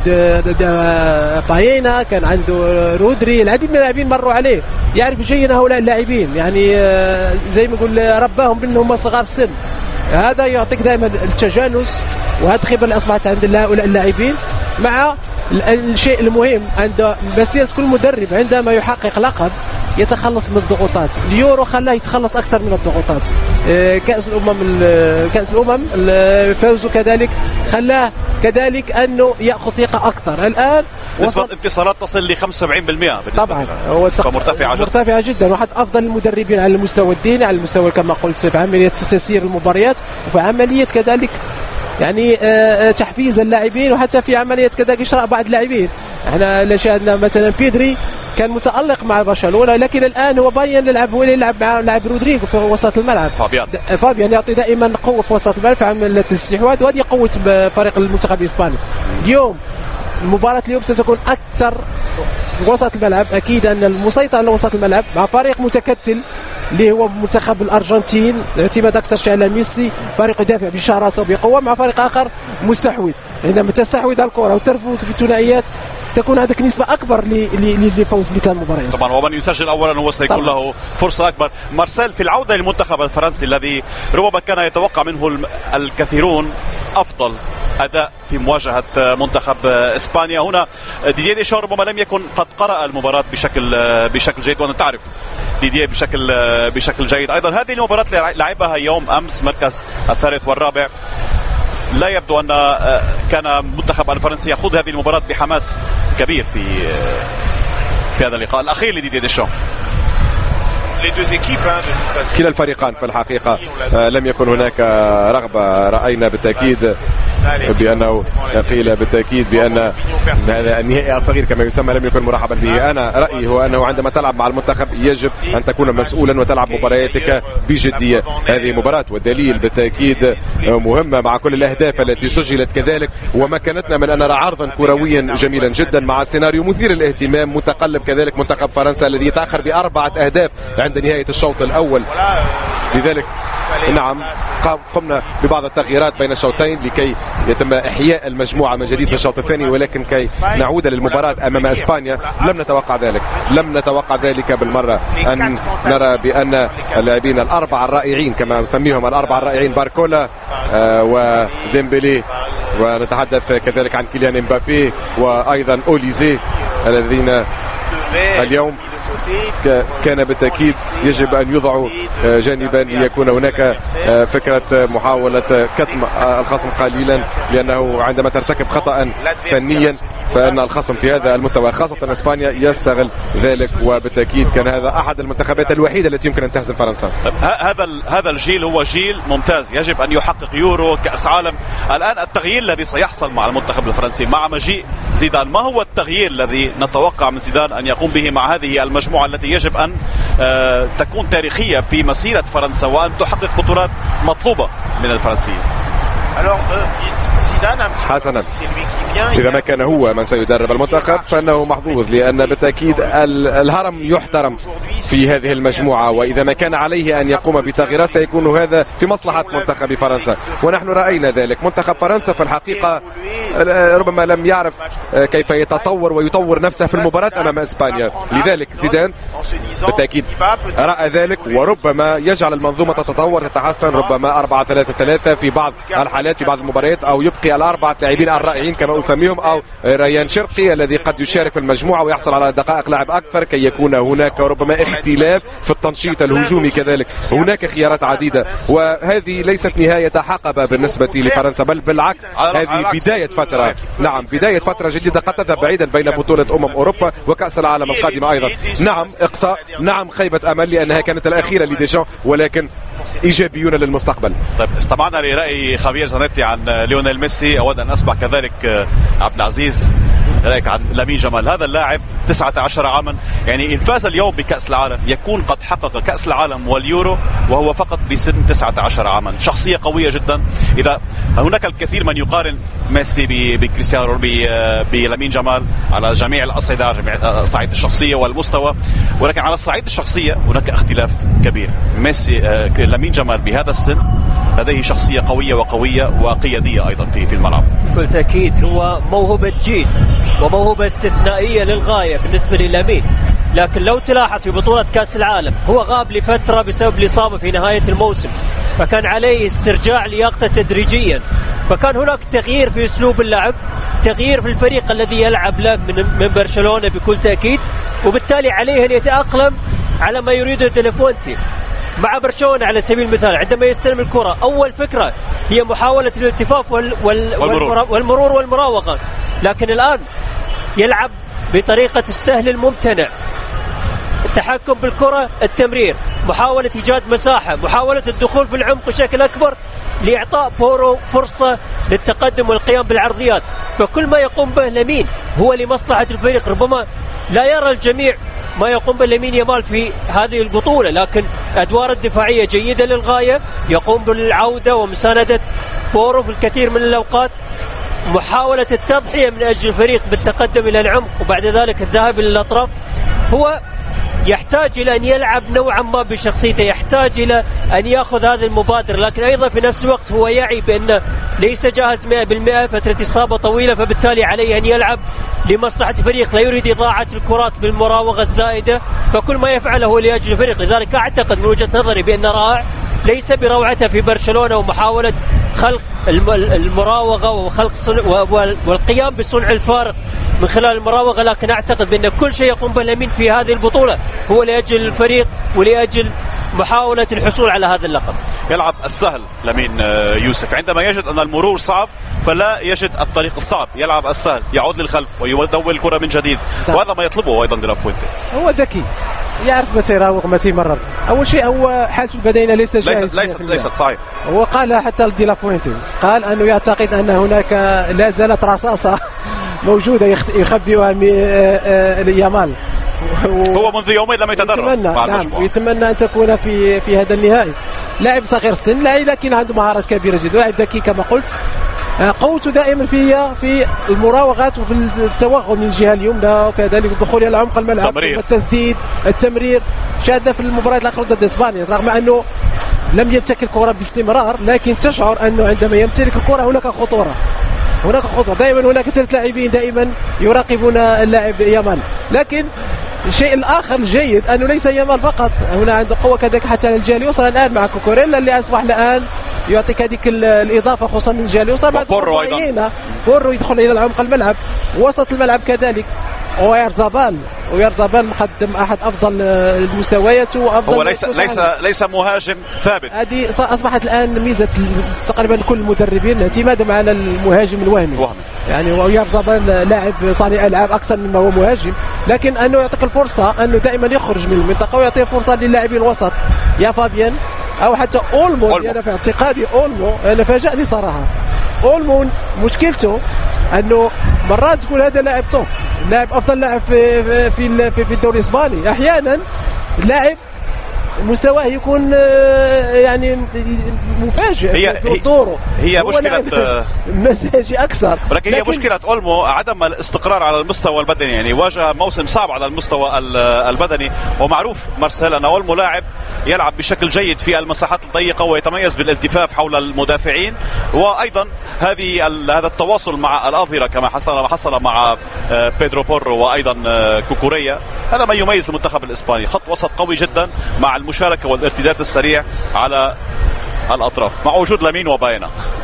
باينا، كان عنده رودري، العديد من اللاعبين مروا عليه، يعرف جيدا هؤلاء اللاعبين، يعني زي ما يقول رباهم بأنهم صغار السن. هذا يعطيك دائما التجانس، وهذه الخبرة اللي أصبحت عند هؤلاء اللاعبين. مع الشيء المهم عند مسيرة كل مدرب عندما يحقق لقب يتخلص من الضغوطات. اليورو خلاه يتخلص أكثر من الضغوطات، كأس الأمم فوزه كذلك خلاه كذلك أنه يأخذ ثقة أكثر. الآن نسبة انتصارات تصل ل 75% طبعا، هو مرتفعة جدا، واحد أفضل المدربين على المستوى الديني، على المستوى كما قلت في عملية تسيير المباريات، وفي عملية كذلك يعني تحفيز اللاعبين، وحتى في عملية كذلك إشراء بعض اللاعبين. احنا شاهدنا مثلا بيدري كان متألق مع برشلونة، لكن الآن هو باين هو اللي يلعب مع لاعب رودريغو في وسط الملعب. فابيان يعطي دائما قوة في وسط الملعب في عملية الاستحواذ، وهذه قوة فريق المنتخب الإسباني. اليوم المباراة اليوم ستكون أكثر وسط الملعب. أكيد أن المسيطر على وسط الملعب مع فريق متكتل اللي هو منتخب الأرجنتين، الاعتماد أكثر على ميسي، فريق يدافع بشراسة وبقوة، مع فريق آخر مستحوذ. عندما تستحوذ على الكرة وترفض في الثنائيات تكون هذيك نسبة أكبر للفوز بمثل المباريات. طبعا ومن يسجل أولا هو سيكون له فرصة أكبر. مارسيل، في العودة للمنتخب الفرنسي الذي ربما كان يتوقع منه الكثيرون أفضل أداء في مواجهة منتخب إسبانيا، هنا ديديه ديشان ربما لم يكن قد قرأ المباراة بشكل جيد، وأنت تعرف ديديه بشكل جيد أيضا. هذه المباراة اللي لعبها يوم أمس مركز الثالث والرابع، لا يبدو أن كان المنتخب الفرنسي يخوض هذه المباراة بحماس كبير في هذا اللقاء الأخير لديديه ديشان. كلا الفريقان في الحقيقة لم يكن هناك رغبة. رأينا بالتأكيد بأنه قيل بالتأكيد بأن هذا النهائي الصغير كما يسمى لم يكن مرحبا به. أنا رأيي هو أنه عندما تلعب مع المنتخب يجب أن تكون مسؤولا وتلعب مبارياتك بجدية. هذه مباراة والدليل بالتأكيد مهمة مع كل الأهداف التي سجلت كذلك، ومكنتنا من أن نرى عرضا كرويا جميلا جدا مع سيناريو مثير للاهتمام متقلب كذلك. منتخب فرنسا الذي يتأخر ب4 أهداف عند نهاية الشوط الأول، لذلك نعم قمنا ببعض التغييرات بين الشوطين لكي يتم إحياء المجموعة من جديد في الشوط الثاني، ولكن كي نعود للمباراة أمام إسبانيا لم نتوقع ذلك بالمرة. أن نرى بأن اللاعبين الأربعة الرائعين كما نسميهم الأربعة الرائعين باركولا وديمبلي، ونتحدث كذلك عن كيليان امبابي وأيضا أوليزي، الذين اليوم كان بالتأكيد يجب أن يوضعوا جانبا ليكون هناك فكرة محاولة كتم الخصم قليلا، لأنه عندما ترتكب خطأ فنيا فإن الخصم في هذا المستوى خاصة إسبانيا يستغل ذلك، وبالتأكيد كان هذا أحد المنتخبات الوحيدة التي يمكن أن تهزم فرنسا. هذا الجيل هو جيل ممتاز، يجب أن يحقق يورو، كأس عالم. الآن التغيير الذي سيحصل مع المنتخب الفرنسي مع مجيء زيدان، ما هو التغيير الذي نتوقع من زيدان أن يقوم به مع هذه المجموعة التي يجب أن تكون تاريخية في مسيرة فرنسا وأن تحقق بطولات مطلوبة من الفرنسيين؟ حسنا، إذا ما كان هو من سيدرب المنتخب فإنه محظوظ، لأن بالتأكيد الهرم يحترم في هذه المجموعة، وإذا ما كان عليه أن يقوم بتغييرات سيكون هذا في مصلحة منتخب فرنسا، ونحن رأينا ذلك. منتخب فرنسا في الحقيقة ربما لم يعرف كيف يتطور ويطور نفسه في المباراة أمام إسبانيا، لذلك زيدان بالتأكيد رأى ذلك، وربما يجعل المنظومة تتطور تتحسن، ربما 4-3-3 في بعض الحالات في بعض المباريات، أو يبقي الأربعة لاعبين الرائعين كما أسميهم، أو ريان شرقي الذي قد يشارك في المجموعة ويحصل على دقائق لعب أكثر كي يكون هناك ربما اختلاف في التنشيط الهجومي كذلك. هناك خيارات عديدة، وهذه ليست نهاية حقبة بالنسبة لفرنسا، بل بالعكس هذه بداية فترة، نعم بداية فترة جديدة قد تذهب بعيدا بين بطولة أوروبا وكأس العالم القادمة أيضا. نعم إقصاء، نعم خيبة أمل لأنها كانت الأخيرة لديشان، ولكن إيجابيون للمستقبل. طيب استمعنا لرأي خبير زانيتي عن ليونيل ميسي، أود أن أسمع كذلك عبد العزيز رأيك عن لامين جمال. هذا اللاعب 19 عاما، يعني إن فاز اليوم بكأس العالم يكون قد حقق كأس العالم واليورو وهو فقط بسن 19 عاما. شخصية قوية جدا. إذا هناك الكثير من يقارن ميسي بكريستيانو بلامين جمال على جميع الأصعدة، جميع الصعيد الشخصية والمستوى، ولكن على الصعيد الشخصية هناك اختلاف كبير. لامين جمال بهذا السن لديه شخصية قوية وقيادية أيضا في الملعب. بكل تأكيد هو موهبة جيل وموهبة استثنائية للغاية بالنسبة للامين، لكن لو تلاحظ في بطولة كأس العالم هو غاب لفترة بسبب الإصابة في نهاية الموسم، فكان عليه استرجاع لياقته تدريجيا، فكان هناك تغيير في أسلوب اللعب، تغيير في الفريق الذي يلعب له من برشلونة بكل تأكيد، وبالتالي عليه أن يتأقلم على ما يريده ديلافونتي. مع برشلونة على سبيل المثال عندما يستلم الكرة أول فكرة هي محاولة الالتفاف والمرور والمراوغة، لكن الآن يلعب بطريقة السهل الممتنع، التحكم بالكرة، التمرير، محاولة إيجاد مساحة، محاولة الدخول في العمق بشكل أكبر لإعطاء بورو فرصة للتقدم والقيام بالعرضيات. فكل ما يقوم به لامين هو لمصلحة الفريق. ربما لا يرى الجميع ما يقوم به لامين يامال في هذه البطولة، لكن أدوار الدفاعية جيدة للغاية، يقوم بالعودة ومساندة بورو في الكثير من الأوقات. محاولة التضحية من أجل الفريق بالتقدم إلى العمق وبعد ذلك الذهاب إلى الأطراف. هو يحتاج إلى أن يلعب نوعا ما بشخصيته، يحتاج إلى أن يأخذ هذه المبادرة، لكن أيضا في نفس الوقت هو يعي بأنه ليس جاهز 100%، فترة إصابة طويلة، فبالتالي عليه أن يلعب لمصلحة الفريق، لا يريد إضاعة الكرات بالمراوغة الزائدة، فكل ما يفعله هو لأجل الفريق. لذلك أعتقد من وجهة نظري بأن رائع ليس بروعته في برشلونة ومحاولة خلق المراوغة وخلق والقيام بصنع الفارق من خلال المراوغة، لكن أعتقد بأن كل شيء يقوم به لامين في هذه البطولة هو لأجل الفريق ولأجل محاولة الحصول على هذا اللقب. يلعب السهل لامين يوسف، عندما يجد أن المرور صعب فلا يجد الطريق الصعب، يلعب السهل، يعود للخلف ويدور الكرة من جديد، وهذا ما يطلبه أيضا دي لا فوينتي. هو ذكي، يعرف متى يراوغ متى يمرر. أول شيء هو حالته البدنية ليست صحيح. هو قال حتى دي لا فوينتي، قال أنه يعتقد أن هناك لا زالت رصاصة موجودة يخبئها يامال. هو منذ يومين لم يتدرب مع المجموعة. يتمنى أن تكون في هذا النهائي. لاعب صغير السن، لكن عنده مهارات كبيرة جدا، لاعب ذكي كما قلت. قوته دائما في المراوغات وفي التوغل من الجهة اليمنى، وكذلك الدخول إلى عمق الملعب، التسديد، التمرير. شاهدنا في المباريات الأخيرة ضد إسبانيا رغم أنه لم يمتلك الكرة باستمرار، لكن تشعر أنه عندما يمتلك الكرة هناك خطورة. دائما هناك 3 لاعبين دائما يراقبون اللاعب يامال. لكن الشيء الآخر الجيد أنه ليس يامال فقط، هنا عنده قوة كذلك حتى على الجهة اليسرى الآن مع كوكوريلا اللي أصبح الآن يعطيك هذيك الإضافة خصوصا من الجهة اليسرى. بورو أيضا، بورو يدخل إلى العمق الملعب، وسط الملعب كذلك ويارزابال مقدم أحد أفضل المستويات وأفضل. هو ليس مهاجم ثابت. هذه أصبحت الآن ميزة تقريبا كل المدربين اعتمادهم على المهاجم الوهمي. يعني ويارزابال لاعب صانع ألعاب أكثر مما هو مهاجم، لكن أنه يعطيك الفرصة أنه دائما يخرج من المنطقة ويعطي فرصة للاعبين الوسط يا فابيان أو حتى أولمو. أنا في اعتقادي أولمو، أنا فاجأني صراحة. أولمو مشكلته أنه مرات تقول هذا لاعب توب، لاعب أفضل لاعب في الدوري الإسباني، أحيانا لاعب مستواه يكون يعني مفاجئ في دوره. هي مشكلة مزاجي أكثر، ولكن هي مشكلة أولمو عدم الاستقرار على المستوى البدني، يعني واجه موسم صعب على المستوى البدني، ومعروف مارسيل أن أولمو لاعب يلعب بشكل جيد في المساحات الضيقة ويتميز بالالتفاف حول المدافعين، وأيضا هذا التواصل مع الأظهرة كما حصل مع بيدرو بورو وأيضا كوكوريا، هذا ما يميز المنتخب الإسباني، خط وسط قوي جدا مع المشاركة والارتداد السريع على الأطراف مع وجود لامين وباينا.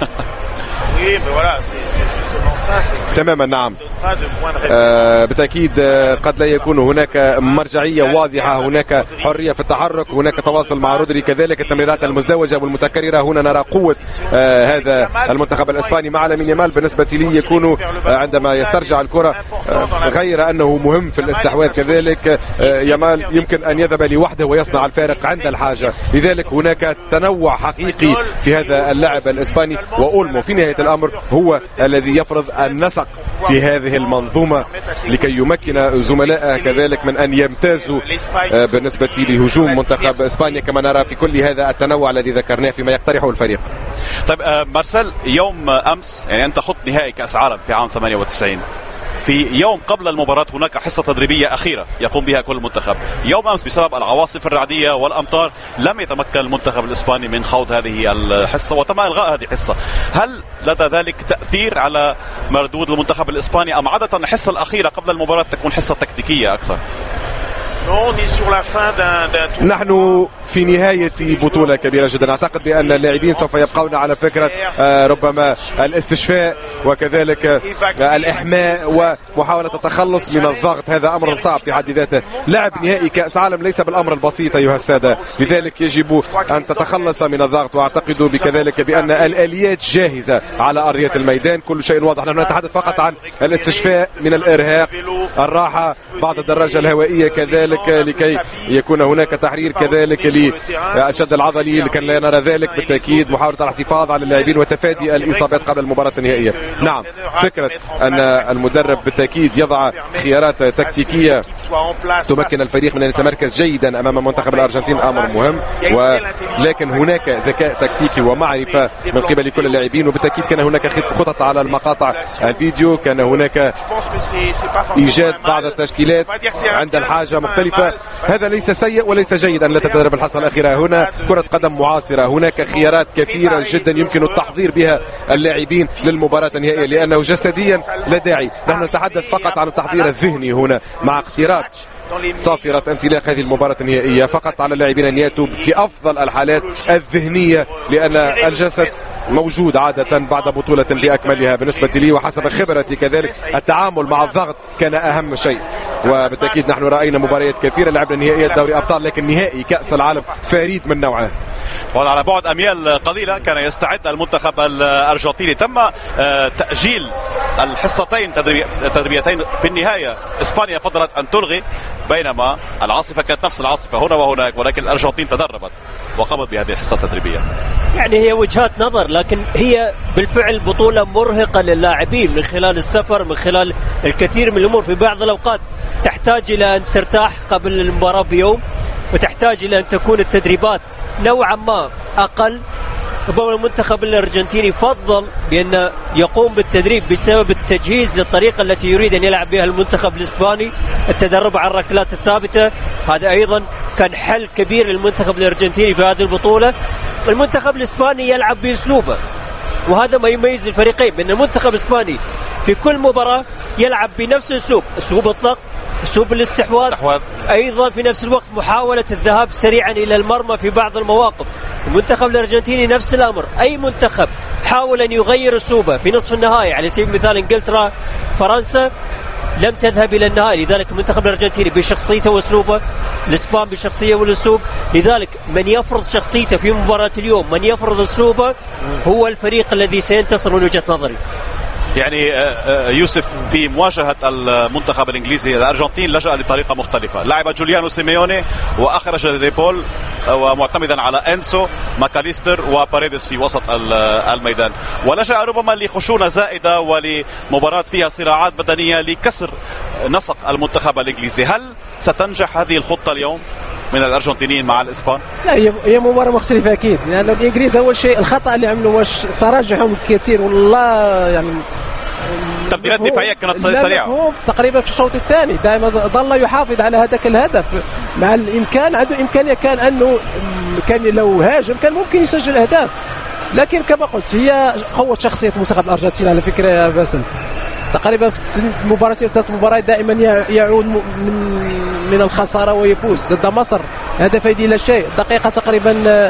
تماما نعم. بالتأكيد قد لا يكون هناك مرجعية واضحة، هناك حرية في التحرك، هناك تواصل مع رودري، كذلك التمريرات المزدوجة والمتكررة. هنا نرى قوة هذا المنتخب الإسباني مع لامين يامال. بالنسبة لي يكون عندما يسترجع الكرة، غير أنه مهم في الاستحواذ، كذلك يامال يمكن أن يذهب لوحده ويصنع الفارق عند الحاجة. لذلك هناك تنوع حقيقي في هذا اللاعب الإسباني، وأولمو في نهاية الأمر هو الذي يفرض النسق في هذه المنظومة لكي يمكن زملائه كذلك من أن يمتازوا بالنسبة لهجوم منتخب إسبانيا، كما نرى في كل هذا التنوع الذي ذكرناه فيما يقترحه الفريق. طيب مارسيل، يوم أمس يعني أنت خضت نهائي كأس عالم في عام 98، في يوم قبل المباراة هناك حصة تدريبية أخيرة يقوم بها كل منتخب. يوم أمس بسبب العواصف الرعدية والأمطار لم يتمكن المنتخب الإسباني من خوض هذه الحصة وتم إلغاء هذه الحصة. هل لدى ذلك تأثير على مردود المنتخب الإسباني، أم عادة الحصة الأخيرة قبل المباراة تكون حصة تكتيكية أكثر؟ نحن في نهاية بطولة كبيرة جدا. أعتقد بأن اللاعبين سوف يبقون على فكرة ربما الاستشفاء وكذلك الإحماء ومحاولة التخلص من الضغط. هذا أمر صعب في حد ذاته. لعب نهائي كأس عالم ليس بالأمر البسيط أيها السادة، لذلك يجب أن تتخلص من الضغط. وأعتقد بكذلك بأن الآليات جاهزة على أرضية الميدان، كل شيء واضح. نحن نتحدث فقط عن الاستشفاء من الإرهاق الراحة، بعض الدراجة الهوائية كذلك لكي يكون هناك تحرير كذلك للشد العضلي، لكن لا نرى ذلك بالتأكيد. محاولة الاحتفاظ على اللاعبين وتفادي الإصابات قبل المباراة النهائية. نعم، فكرة أن المدرب بالتأكيد يضع خيارات تكتيكية تمكن الفريق من أن يتمركز جيدا أمام منتخب الأرجنتين أمر مهم، ولكن هناك ذكاء تكتيكي ومعرفة من قبل كل اللاعبين، وبالتأكيد كان هناك خطط على المقاطع الفيديو، كان هناك إيجاد بعض التشكيلات عند الحاجة مختلفة. هذا ليس سيء وليس جيد أن لا تتدرب الحصة الأخيرة. هنا كرة قدم معاصرة، هناك خيارات كثيرة جدا يمكن التحضير بها اللاعبين للمباراة النهائية، لأنه جسديا لا داعي. نحن نتحدث فقط عن التحضير الذهني هنا مع اقتراب صافرة انطلاق هذه المباراة النهائية. فقط على اللاعبين أن يأتوا في أفضل الحالات الذهنية، لأن الجسد موجود عادة بعد بطولة بأكملها. بالنسبة لي وحسب خبرتي كذلك التعامل مع الضغط كان أهم شيء، وبالتأكيد نحن رأينا مباريات كثيرة، لعبنا نهائيات دوري أبطال، لكن نهائي كأس العالم فريد من نوعه. وعلى بعد أميال قليلة كان يستعد المنتخب الأرجنتيني. تم تأجيل الحصتين التدريبيتين في النهاية. إسبانيا فضلت أن تلغي، بينما العاصفة كانت نفس العاصفة هنا وهناك، ولكن الأرجنتين تدربت وقامت بهذه الحصة التدريبية. يعني هي وجهات نظر، لكن هي بالفعل بطولة مرهقة للاعبين من خلال السفر، من خلال الكثير من الأمور. في بعض الأوقات تحتاج إلى أن ترتاح قبل المباراة بيوم، وتحتاج إلى أن تكون التدريبات نوعا ما أقل. ربما المنتخب الأرجنتيني فضل بأن يقوم بالتدريب بسبب التجهيز للطريقة التي يريد أن يلعب بها المنتخب الإسباني، التدرب على الركلات الثابتة. هذا أيضا كان حل كبير للمنتخب الأرجنتيني في هذه البطولة. المنتخب الإسباني يلعب بأسلوبه، وهذا ما يميز الفريقين، بأن المنتخب الإسباني في كل مباراة يلعب بنفس الأسلوب، أسلوب الضغط، أسلوب الاستحواذ، أيضا في نفس الوقت محاولة الذهاب سريعا إلى المرمى في بعض المواقف. المنتخب الأرجنتيني نفس الأمر. أي منتخب حاول أن يغير أسلوبه في نصف النهائي، على سبيل المثال إنجلترا، فرنسا، لم تذهب إلى النهائي. لذلك المنتخب الأرجنتيني بشخصيته وأسلوبه، الإسبان بالشخصية والأسلوب. لذلك من يفرض شخصيته في مباراة اليوم، من يفرض أسلوبه، هو الفريق الذي سينتصر من وجهة نظري. يعني يوسف، في مواجهة المنتخب الإنجليزي الأرجنتين لجأ لطريقة مختلفة. لعب جوليانو سيميوني وأخرج ديبول، ومعتمدا على أنسو، ماكاليستر وباريدس في وسط الميدان، ولجأ ربما لخشونة زائدة ولمباراة فيها صراعات بدنية لكسر نسق المنتخب الإنجليزي. هل ستنجح هذه الخطة اليوم من الأرجنتينيين مع الإسبان؟ لا، هي مباراة مختلفة أكيد، لأن يعني الإنجليز أول شيء الخطأ اللي عملوا واش تراجعهم كثير، والله يعني تبديلات دفاعية كانت سريعة. هو تقريبا في الشوط الثاني دائما ظل يحافظ على هذاك الهدف، مع الإمكان عنده إمكانية كان أنه كان لو هاجم كان ممكن يسجل أهداف، لكن كما قلت هي قوة شخصية منتخب الأرجنتين على فكرة يا باسل. تقريبا في مباراتين ثلاث مباريات دائما يعود من الخسارة ويفوز. ضد مصر هدفين إلى شيء، دقيقة تقريبا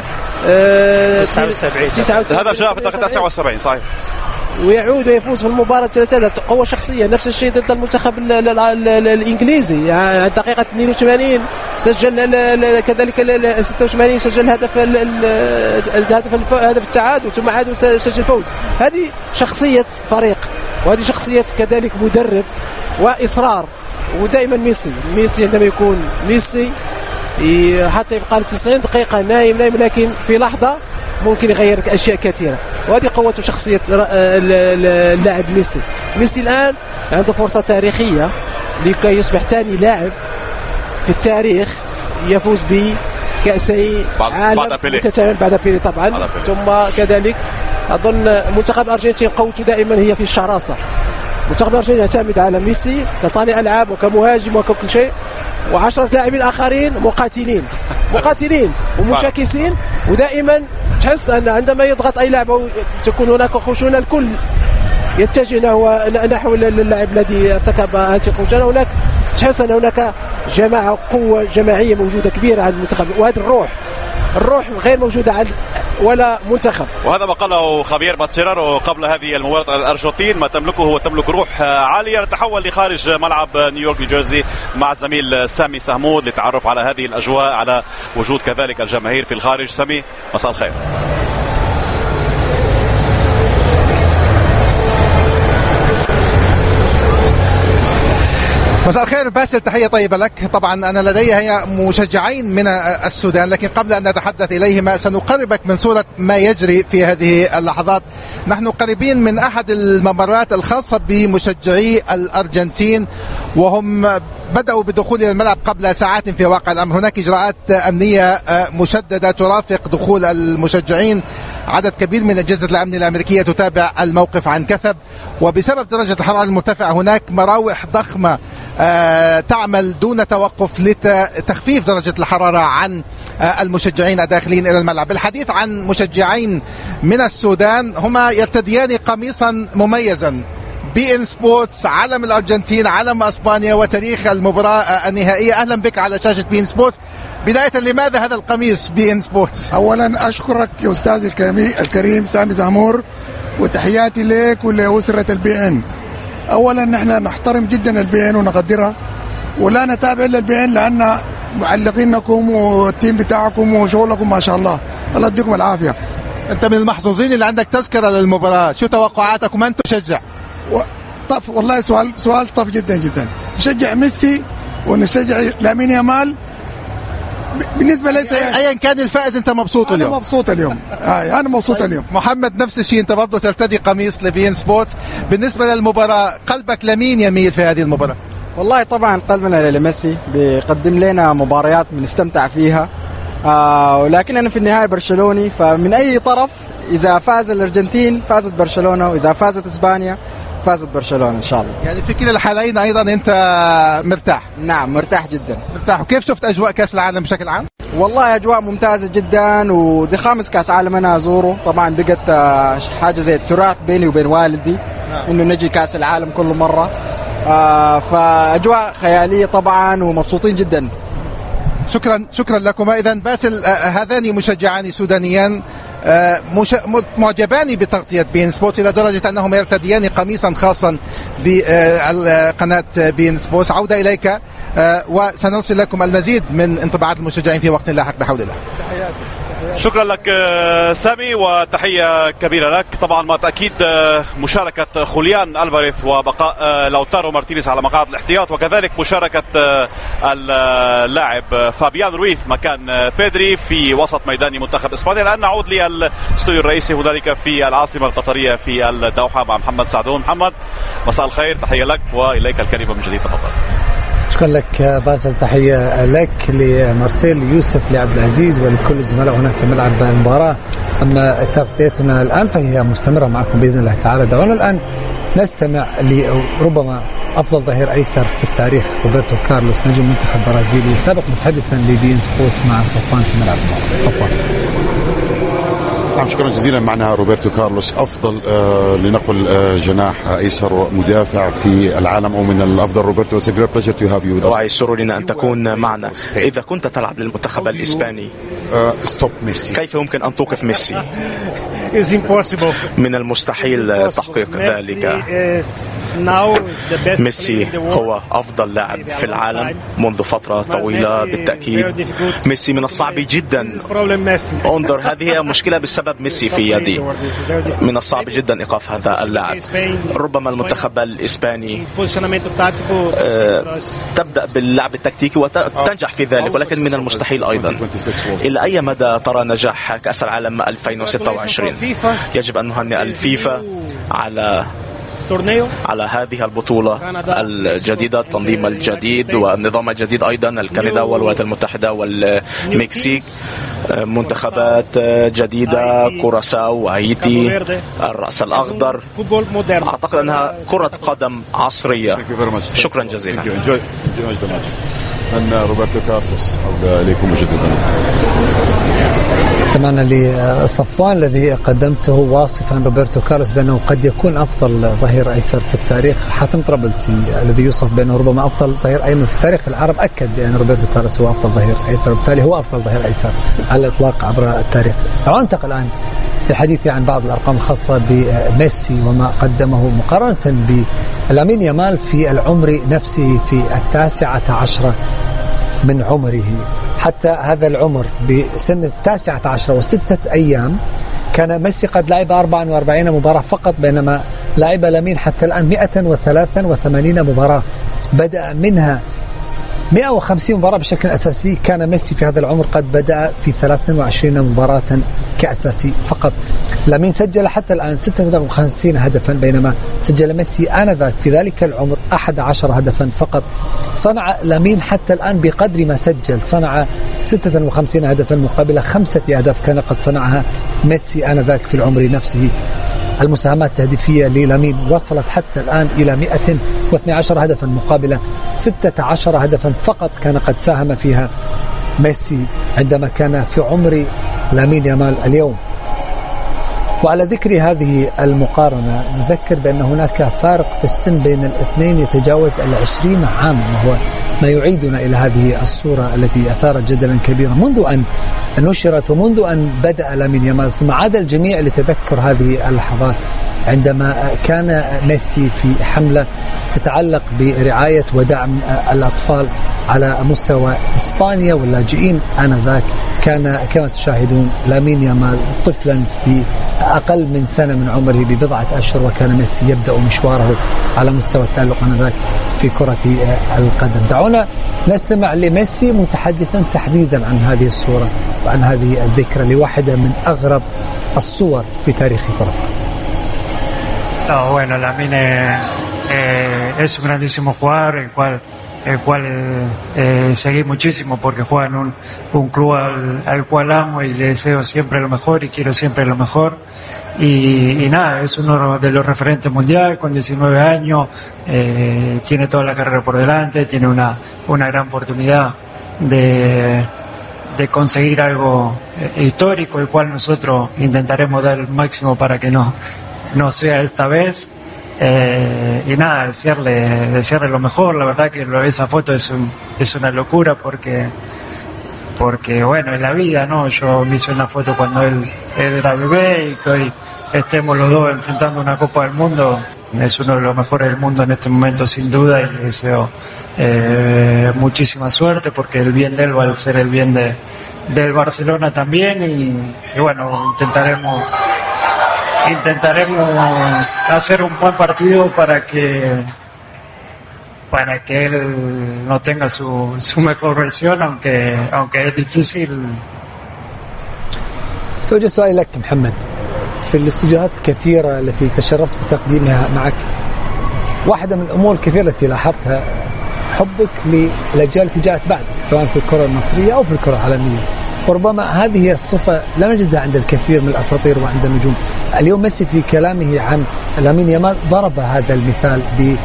79. هذا جاء في الدقيقة 79 صحيح، ويعود ويفوز في المباراة ثلاثة. قوة شخصية. نفس الشيء ضد المنتخب الإنجليزي، يعني الدقيقة 82 سجل، كذلك 86 سجل هدف التعادل، ثم عاد سجل الفوز. هذه شخصية فريق، وهذه شخصية كذلك مدرب وإصرار. ودائما ميسي عندما يكون ميسي حتى يبقى 90 دقيقة نايم، لكن في لحظة ممكن يغير أشياء كثيرة، وهذه قوة شخصية اللاعب ميسي الآن عنده فرصة تاريخية لكي يصبح ثاني لاعب في التاريخ يفوز بكأسي عالم متتاليين بعد بيلي طبعا. ثم كذلك أظن منتخب الأرجنتين قوته دائما هي في الشراسة. منتخب الأرجنتين يعتمد على ميسي كصانع ألعاب وكمهاجم وكل شيء، و10 لاعبين آخرين مقاتلين ومشاكسين، ودائما تحس أن عندما يضغط أي لاعب تكون هناك خشونة، الكل يتجه نحو اللاعب الذي ارتكب هذه الخشونة. هناك تحس أن هناك جماعة، قوة جماعية موجودة كبيرة عند المنتخب، وهذه الروح غير موجودة عند ولا منتخب. وهذا ما قاله خافير ماتشيرارو قبل هذه المباراة. الأرجنتين ما تملكه وتملك روح عالية. نتحول لخارج ملعب نيويورك نيوجيرسي مع الزميل سامي سهمود للتعرف على هذه الأجواء، على وجود كذلك الجماهير في الخارج. سامي، مساء الخير. مساء الخير باسل، تحية طيبة لك. طبعا أنا لدي هي مشجعين من السودان، لكن قبل أن نتحدث إليهما سنقربك من صورة ما يجري في هذه اللحظات. نحن قريبين من أحد الممرات الخاصة بمشجعي الأرجنتين، وهم بدأوا بدخول الملعب قبل ساعات في واقع الأمر. هناك إجراءات أمنية مشددة ترافق دخول المشجعين. عدد كبير من أجهزة الأمن الأمريكية تتابع الموقف عن كثب، وبسبب درجة الحرارة المرتفعة هناك مراوح ضخمة تعمل دون توقف لتخفيف درجة الحرارة عن المشجعين الداخلين إلى الملعب. بالحديث عن مشجعين من السودان، هما يرتديان قميصا مميزا، بي إن سبورتس، علم الأرجنتين، علم أسبانيا، وتاريخ المباراة النهائية. أهلا بك على شاشة بي إن سبورتس. بداية، لماذا هذا القميص بي إن سبورتس؟ أولا أشكرك يا أستاذ الكريم سامي زامور، وتحياتي لك ولأسرة البي إن. أولا نحن نحترم جدا البي إن ونقدرها، ولا نتابع إلا البي إن لأن معلقينكم والتيم بتاعكم وشغلكم ما شاء الله، الله يديكم العافية. أنت من المحظوظين اللي عندك تذكرة للمباراة. شو توقعاتك ومن تشجع؟ طف والله سؤال طف جدا جدا. نشجع ميسي ونشجع لامين يامال. بالنسبه ليس ايا كان الفائز انت مبسوط اليوم؟ انا مبسوط اليوم. انا مبسوط اليوم. محمد، نفس الشيء، انت برضه ترتدي قميص لبي إن سبورتس. بالنسبه للمباراه، قلبك لمين يميل في هذه المباراه؟ والله طبعا قلبنا لميسي، بيقدم لنا مباريات بنستمتع فيها، ولكن انا في النهايه برشلوني، فمن اي طرف اذا فاز الارجنتين فازت برشلونه، واذا فازت اسبانيا فازت برشلونة إن شاء الله. يعني في كلا الحالين أيضا أنت مرتاح؟ نعم مرتاح جدا. مرتاح. وكيف شفت أجواء كأس العالم بشكل عام؟ والله أجواء ممتازة جدا، ودي خامس كأس عالم أنا أزوره. طبعا بقت حاجة زي التراث بيني وبين والدي إنه نجي كأس العالم كل مرة، فأجواء خيالية طبعا، ومبسوطين جدا. شكرا لكما. إذن باسل، هذان مشجعان سودانيان معجبان بتغطية بي إن سبورتس إلى درجة أنهم يرتديان قميصا خاصا بقناة بي إن سبورتس. عودة إليك، وسنرسل لكم المزيد من انطباعات المشجعين في وقت لاحق بحول الله. شكرا لك سامي، وتحية كبيرة لك. طبعا مع تأكيد مشاركة خوليان ألفاريز وبقاء لوتارو مارتينيز على مقاعد الاحتياط، وكذلك مشاركة اللاعب فابيان رويث مكان بيدري في وسط ميدان منتخب إسبانيا. الآن نعود للاستوديو الرئيسي هنالك في العاصمة القطرية في الدوحة مع محمد سعدون. محمد، مساء الخير، تحية لك وإليك الكلمة من جديد، تفضل. شكرا لك باسل، تحية لك، لمارسيل، يوسف، لعبد العزيز، ولكل الزملاء هناك في ملعب المباراة. أما تغطيتنا الآن فهي مستمرة معكم بإذن الله تعالى. دعونا الآن نستمع لربما أفضل ظهير أيسر في التاريخ، روبرتو كارلوس، نجم منتخب برازيلي سابق متحدثا لبي إن سبورتس مع صفوان في ملعب المباراة. صفوان. نعم، شكرا جزيلا. معنا روبرتو كارلوس، أفضل لنقل جناح أيسر مدافع في العالم أو من الأفضل. روبرتو، it's a great pleasure to have you with us. ويسرني أن تكون معنا. إذا كنت تلعب للمنتخب الإسباني، كيف يمكن أن توقف ميسي؟ من المستحيل تحقيق ذلك. ميسي هو أفضل لاعب في العالم منذ فترة طويلة بالتأكيد. ميسي من الصعب جدا، انظر، هذه مشكلة بسبب ميسي في يدي. من الصعب جدا إيقاف هذا اللاعب. ربما المنتخب الإسباني تبدأ باللعب التكتيكي وتنجح في ذلك، ولكن من المستحيل أيضا. إلى أي مدى ترى نجاح كأس العالم 2026؟ يجب أن نهنئ الفيفا على هذه البطولة الجديدة، التنظيم الجديد والنظام الجديد أيضا. الكندا والولايات المتحدة والمكسيك، منتخبات جديدة، كوراساو وهايتي، الرأس الأخضر. أعتقد أنها كرة قدم عصرية. شكرا جزيلا. أن روبرتو كارلوس، عودة إليكم مجددا. سمعنا لصفوان الذي قدمته واصفا روبرتو كارلوس بأنه قد يكون أفضل ظهير أيسر في التاريخ. حاتم طرابلسي الذي يوصف بأنه ربما أفضل ظهير أيمن في تاريخ العرب أكد بأن روبرتو كارلوس هو أفضل ظهير أيسر، وبالتالي هو أفضل ظهير أيسر على الإطلاق عبر التاريخ. أنتقل الآن للحديث عن بعض الأرقام الخاصة بميسي وما قدمه مقارنة بلامين يامال في العمر نفسه في 19 من عمره. حتى هذا العمر بسن 19 و6 أيام كان ميسي قد لعب 44 مباراة فقط، بينما لعب لامين حتى الآن 183 مباراة بدأ منها 150 مباراة بشكل أساسي. كان ميسي في هذا العمر قد بدأ في 23 مباراة كأساسي فقط. لامين سجل حتى الآن 56 هدفا، بينما سجل ميسي آنذاك في ذلك العمر 11 هدفا فقط. صنع لامين حتى الآن بقدر ما سجل، صنع 56 هدفا مقابل 5 أهداف كان قد صنعها ميسي آنذاك في العمر نفسه. المساهمات التهديفية للامين وصلت حتى الآن إلى 112 هدفا مقابل 16 هدفا فقط كان قد ساهم فيها ميسي عندما كان في عمر لامين يامال اليوم. وعلى ذكر هذه المقارنة نذكر بأن هناك فارق في السن بين الاثنين يتجاوز 20 عام، وهو ما يعيدنا إلى هذه الصورة التي أثارت جدلا كبيرا منذ أن نشرت ومنذ أن بدأ لامين يامال، ثم عاد الجميع لتذكر هذه اللحظات عندما كان ميسي في حملة تتعلق برعاية ودعم الأطفال على مستوى إسبانيا واللاجئين آنذاك. كان كما تشاهدون لامين يامال طفلا في أقل من سنة من عمره ببضعة أشهر، وكان ميسي يبدأ مشواره على مستوى التألق آنذاك في كرة القدم. دعونا نستمع لميسي متحدثا تحديدا عن هذه الصورة وعن هذه الذكرى لواحدة من أغرب الصور في تاريخ كرة القدم. Bueno, Lamine es un grandísimo jugador, el cual seguí muchísimo porque juega en un club al cual amo y le deseo siempre lo mejor y quiero siempre lo mejor. Y nada, es uno de los referentes mundial con 19 años, tiene toda la carrera por delante, tiene una gran oportunidad de conseguir algo histórico, el cual nosotros intentaremos dar el máximo para que no sea esta vez. Y nada, desearle lo mejor. La verdad que esa foto es una locura porque bueno, en la vida, ¿no? Yo me hice una foto cuando él era bebé y que hoy estemos los dos enfrentando una Copa del Mundo. Es uno de los mejores del mundo en este momento sin duda, y le deseo muchísima suerte porque el bien de él va a ser el bien del Barcelona también, y bueno, intentaremos hacer un buen partido para que él no tenga su mejor versión, aunque es difícil. سأوجه سؤالي لك محمد، في الاستوديوهات الكثيرة التي تشرفت بتقديمها معك، واحدة من الأمور الكثيرة التي لاحظتها حبك للأجيال التي جاءت بعدك سواء في الكرة المصرية أو في الكرة العالمية، وربما هذه هي الصفة لا نجدها عند الكثير من الأساطير وعند النجوم. اليوم ميسي في كلامه عن لامين يامال ضرب هذا المثال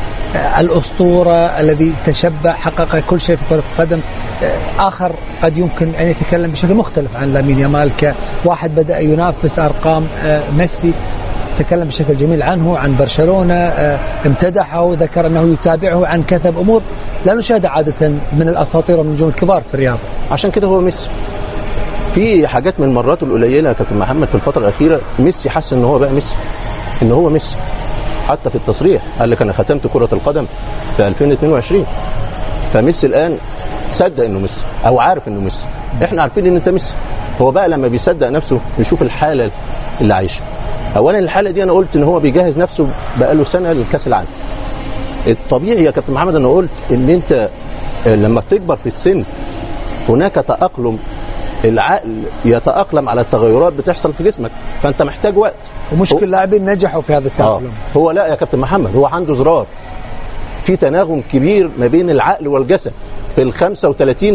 بالأسطورة الذي تشبع حقق كل شيء في كرة القدم. آخر قد يمكن أن يتكلم بشكل مختلف عن لامين يامال كواحد بدأ ينافس أرقام ميسي، تكلم بشكل جميل عنه، عن برشلونة، امتدحه، ذكر أنه يتابعه عن كثب أمور لا نشاهد عادة من الأساطير ومن النجوم الكبار في الرياضة. عشان كده هو ميسي. في حاجات من مراته القليله يا كابتن محمد في الفتره الاخيره ميسي حس ان هو بقى ميسي، ان هو ميسي. حتى في التصريح قال لك انا ختمت كره القدم في 2022. فميسي الان صدق انه ميسي او عارف انه ميسي. احنا عارفين ان انت ميسي. هو بقى لما بيصدق نفسه يشوف الحاله اللي عايشها. اولا الحاله دي انا قلت ان هو بيجهز نفسه بقاله سنه للكاس العالم. الطبيعي يا كابتن محمد انا قلت ان انت لما بتكبر في السن هناك تأقلم، العقل يتأقلم على التغيرات بتحصل في جسمك، فأنت محتاج وقت. ومشكل لاعبين نجحوا في هذا التأقلم. هو لا يا كابتن محمد، هو عنده زرار في تناغم كبير ما بين العقل والجسد في ال 35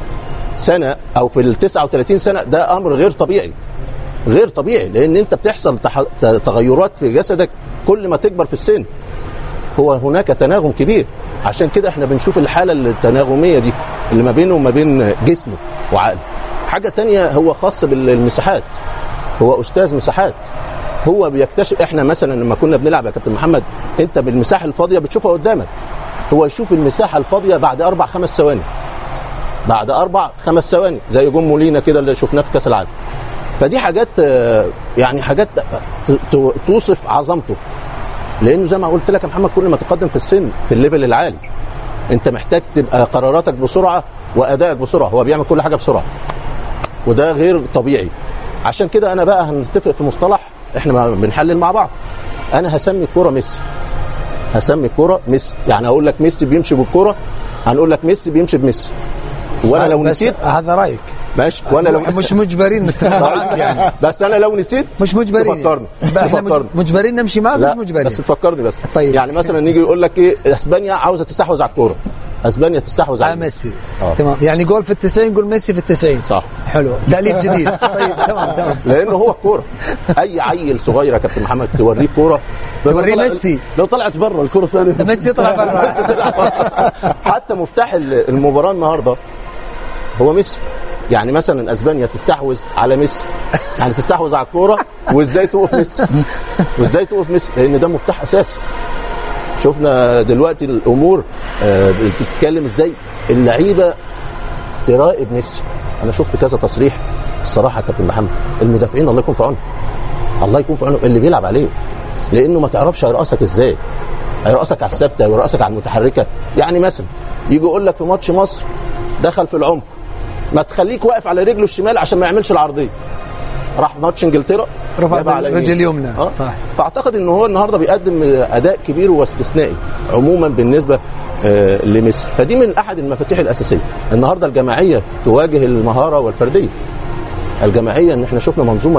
سنة أو في ال 39 سنة. ده أمر غير طبيعي، غير طبيعي، لأن أنت بتحصل تغيرات في جسدك كل ما تكبر في السن. هو هناك تناغم كبير، عشان كده احنا بنشوف الحالة التناغمية دي اللي ما بينه وما بين جسمه وعقله. حاجة تانية هو خاص بالمساحات، هو أستاذ مساحات. هو بيكتشف، احنا مثلا لما كنا بنلعب يا كابتن محمد انت بالمساحة الفاضية بتشوفها قدامك، هو يشوف المساحة الفاضية بعد 4-5 ثواني، بعد 4-5 ثواني زي جون مولينا كده اللي شفناه في كاس العالم. فدي حاجات يعني حاجات توصف عظمته، لانه زي ما قلت لك يا محمد كل ما تقدم في السن في الليفل العالي انت محتاج تبقى قراراتك بسرعة وأدائك بسرعة. هو بيعمل كل حاجة بسرعة وده غير طبيعي. عشان كده انا بقى هنتفق في مصطلح احنا بنحلل مع بعض. انا هسمي الكرة ميسي هسمي الكوره ميسي. يعني هقول لك ميسي بيمشي بالكوره، هنقول لك ميسي بيمشي بميسي. وانا لو نسيت هذا رايك ماشي، وانا لو مش مجبرين نتفق معاك يعني، بس انا لو نسيت مش مجبرين تفكرني. احنا مجبرين نمشي معاك، مش مجبرين بس تفكرني بس. طيب يعني مثلا نيجي يقول لك ايه، اسبانيا عاوزه تستحوذ على الكوره، اسبانيا تستحوذ على ميسي. تمام، يعني جول في ال90 قول ميسي في ال90. صح، حلو، تأليف جديد. طيب تمام لانه هو الكوره. اي عيل صغير يا كابتن محمد توريه كوره، توريه ميسي، لو طلعت بره الكوره الثانيه ميسي طلع بره. حتى مفتاح المباراه النهارده هو ميسي. يعني مثلا اسبانيا تستحوذ على ميسي، يعني تستحوذ على الكوره، وازاي توقف ميسي، وازاي توقف ميسي، لان ده مفتاح اساسي. شفنا دلوقتي الامور بتتكلم ازاي اللعيبه تراقب ميسي. انا شفت كذا تصريح الصراحه يا كابتن محمد، المدافعين الله يكون في عونهم، الله يكون في عونه اللي بيلعب عليه، لانه ما تعرفش هيرقصك ازاي، هيرقصك على الثابته ويرقصك على المتحركه. يعني مثلا يجي يقول لك في ماتش مصر دخل في العمق، ما تخليك واقف على رجله الشمال عشان ما يعملش العرضيه، راح ماتش انجلترا رفع على رجل اليمنى. صح. فاعتقد ان هو النهارده بيقدم اداء كبير واستثنائي عموما بالنسبه لميسي. فدي من احد المفاتيح الاساسيه النهارده. الجماعيه تواجه المهاره والفرديه. الجماعيه ان احنا شفنا منظومه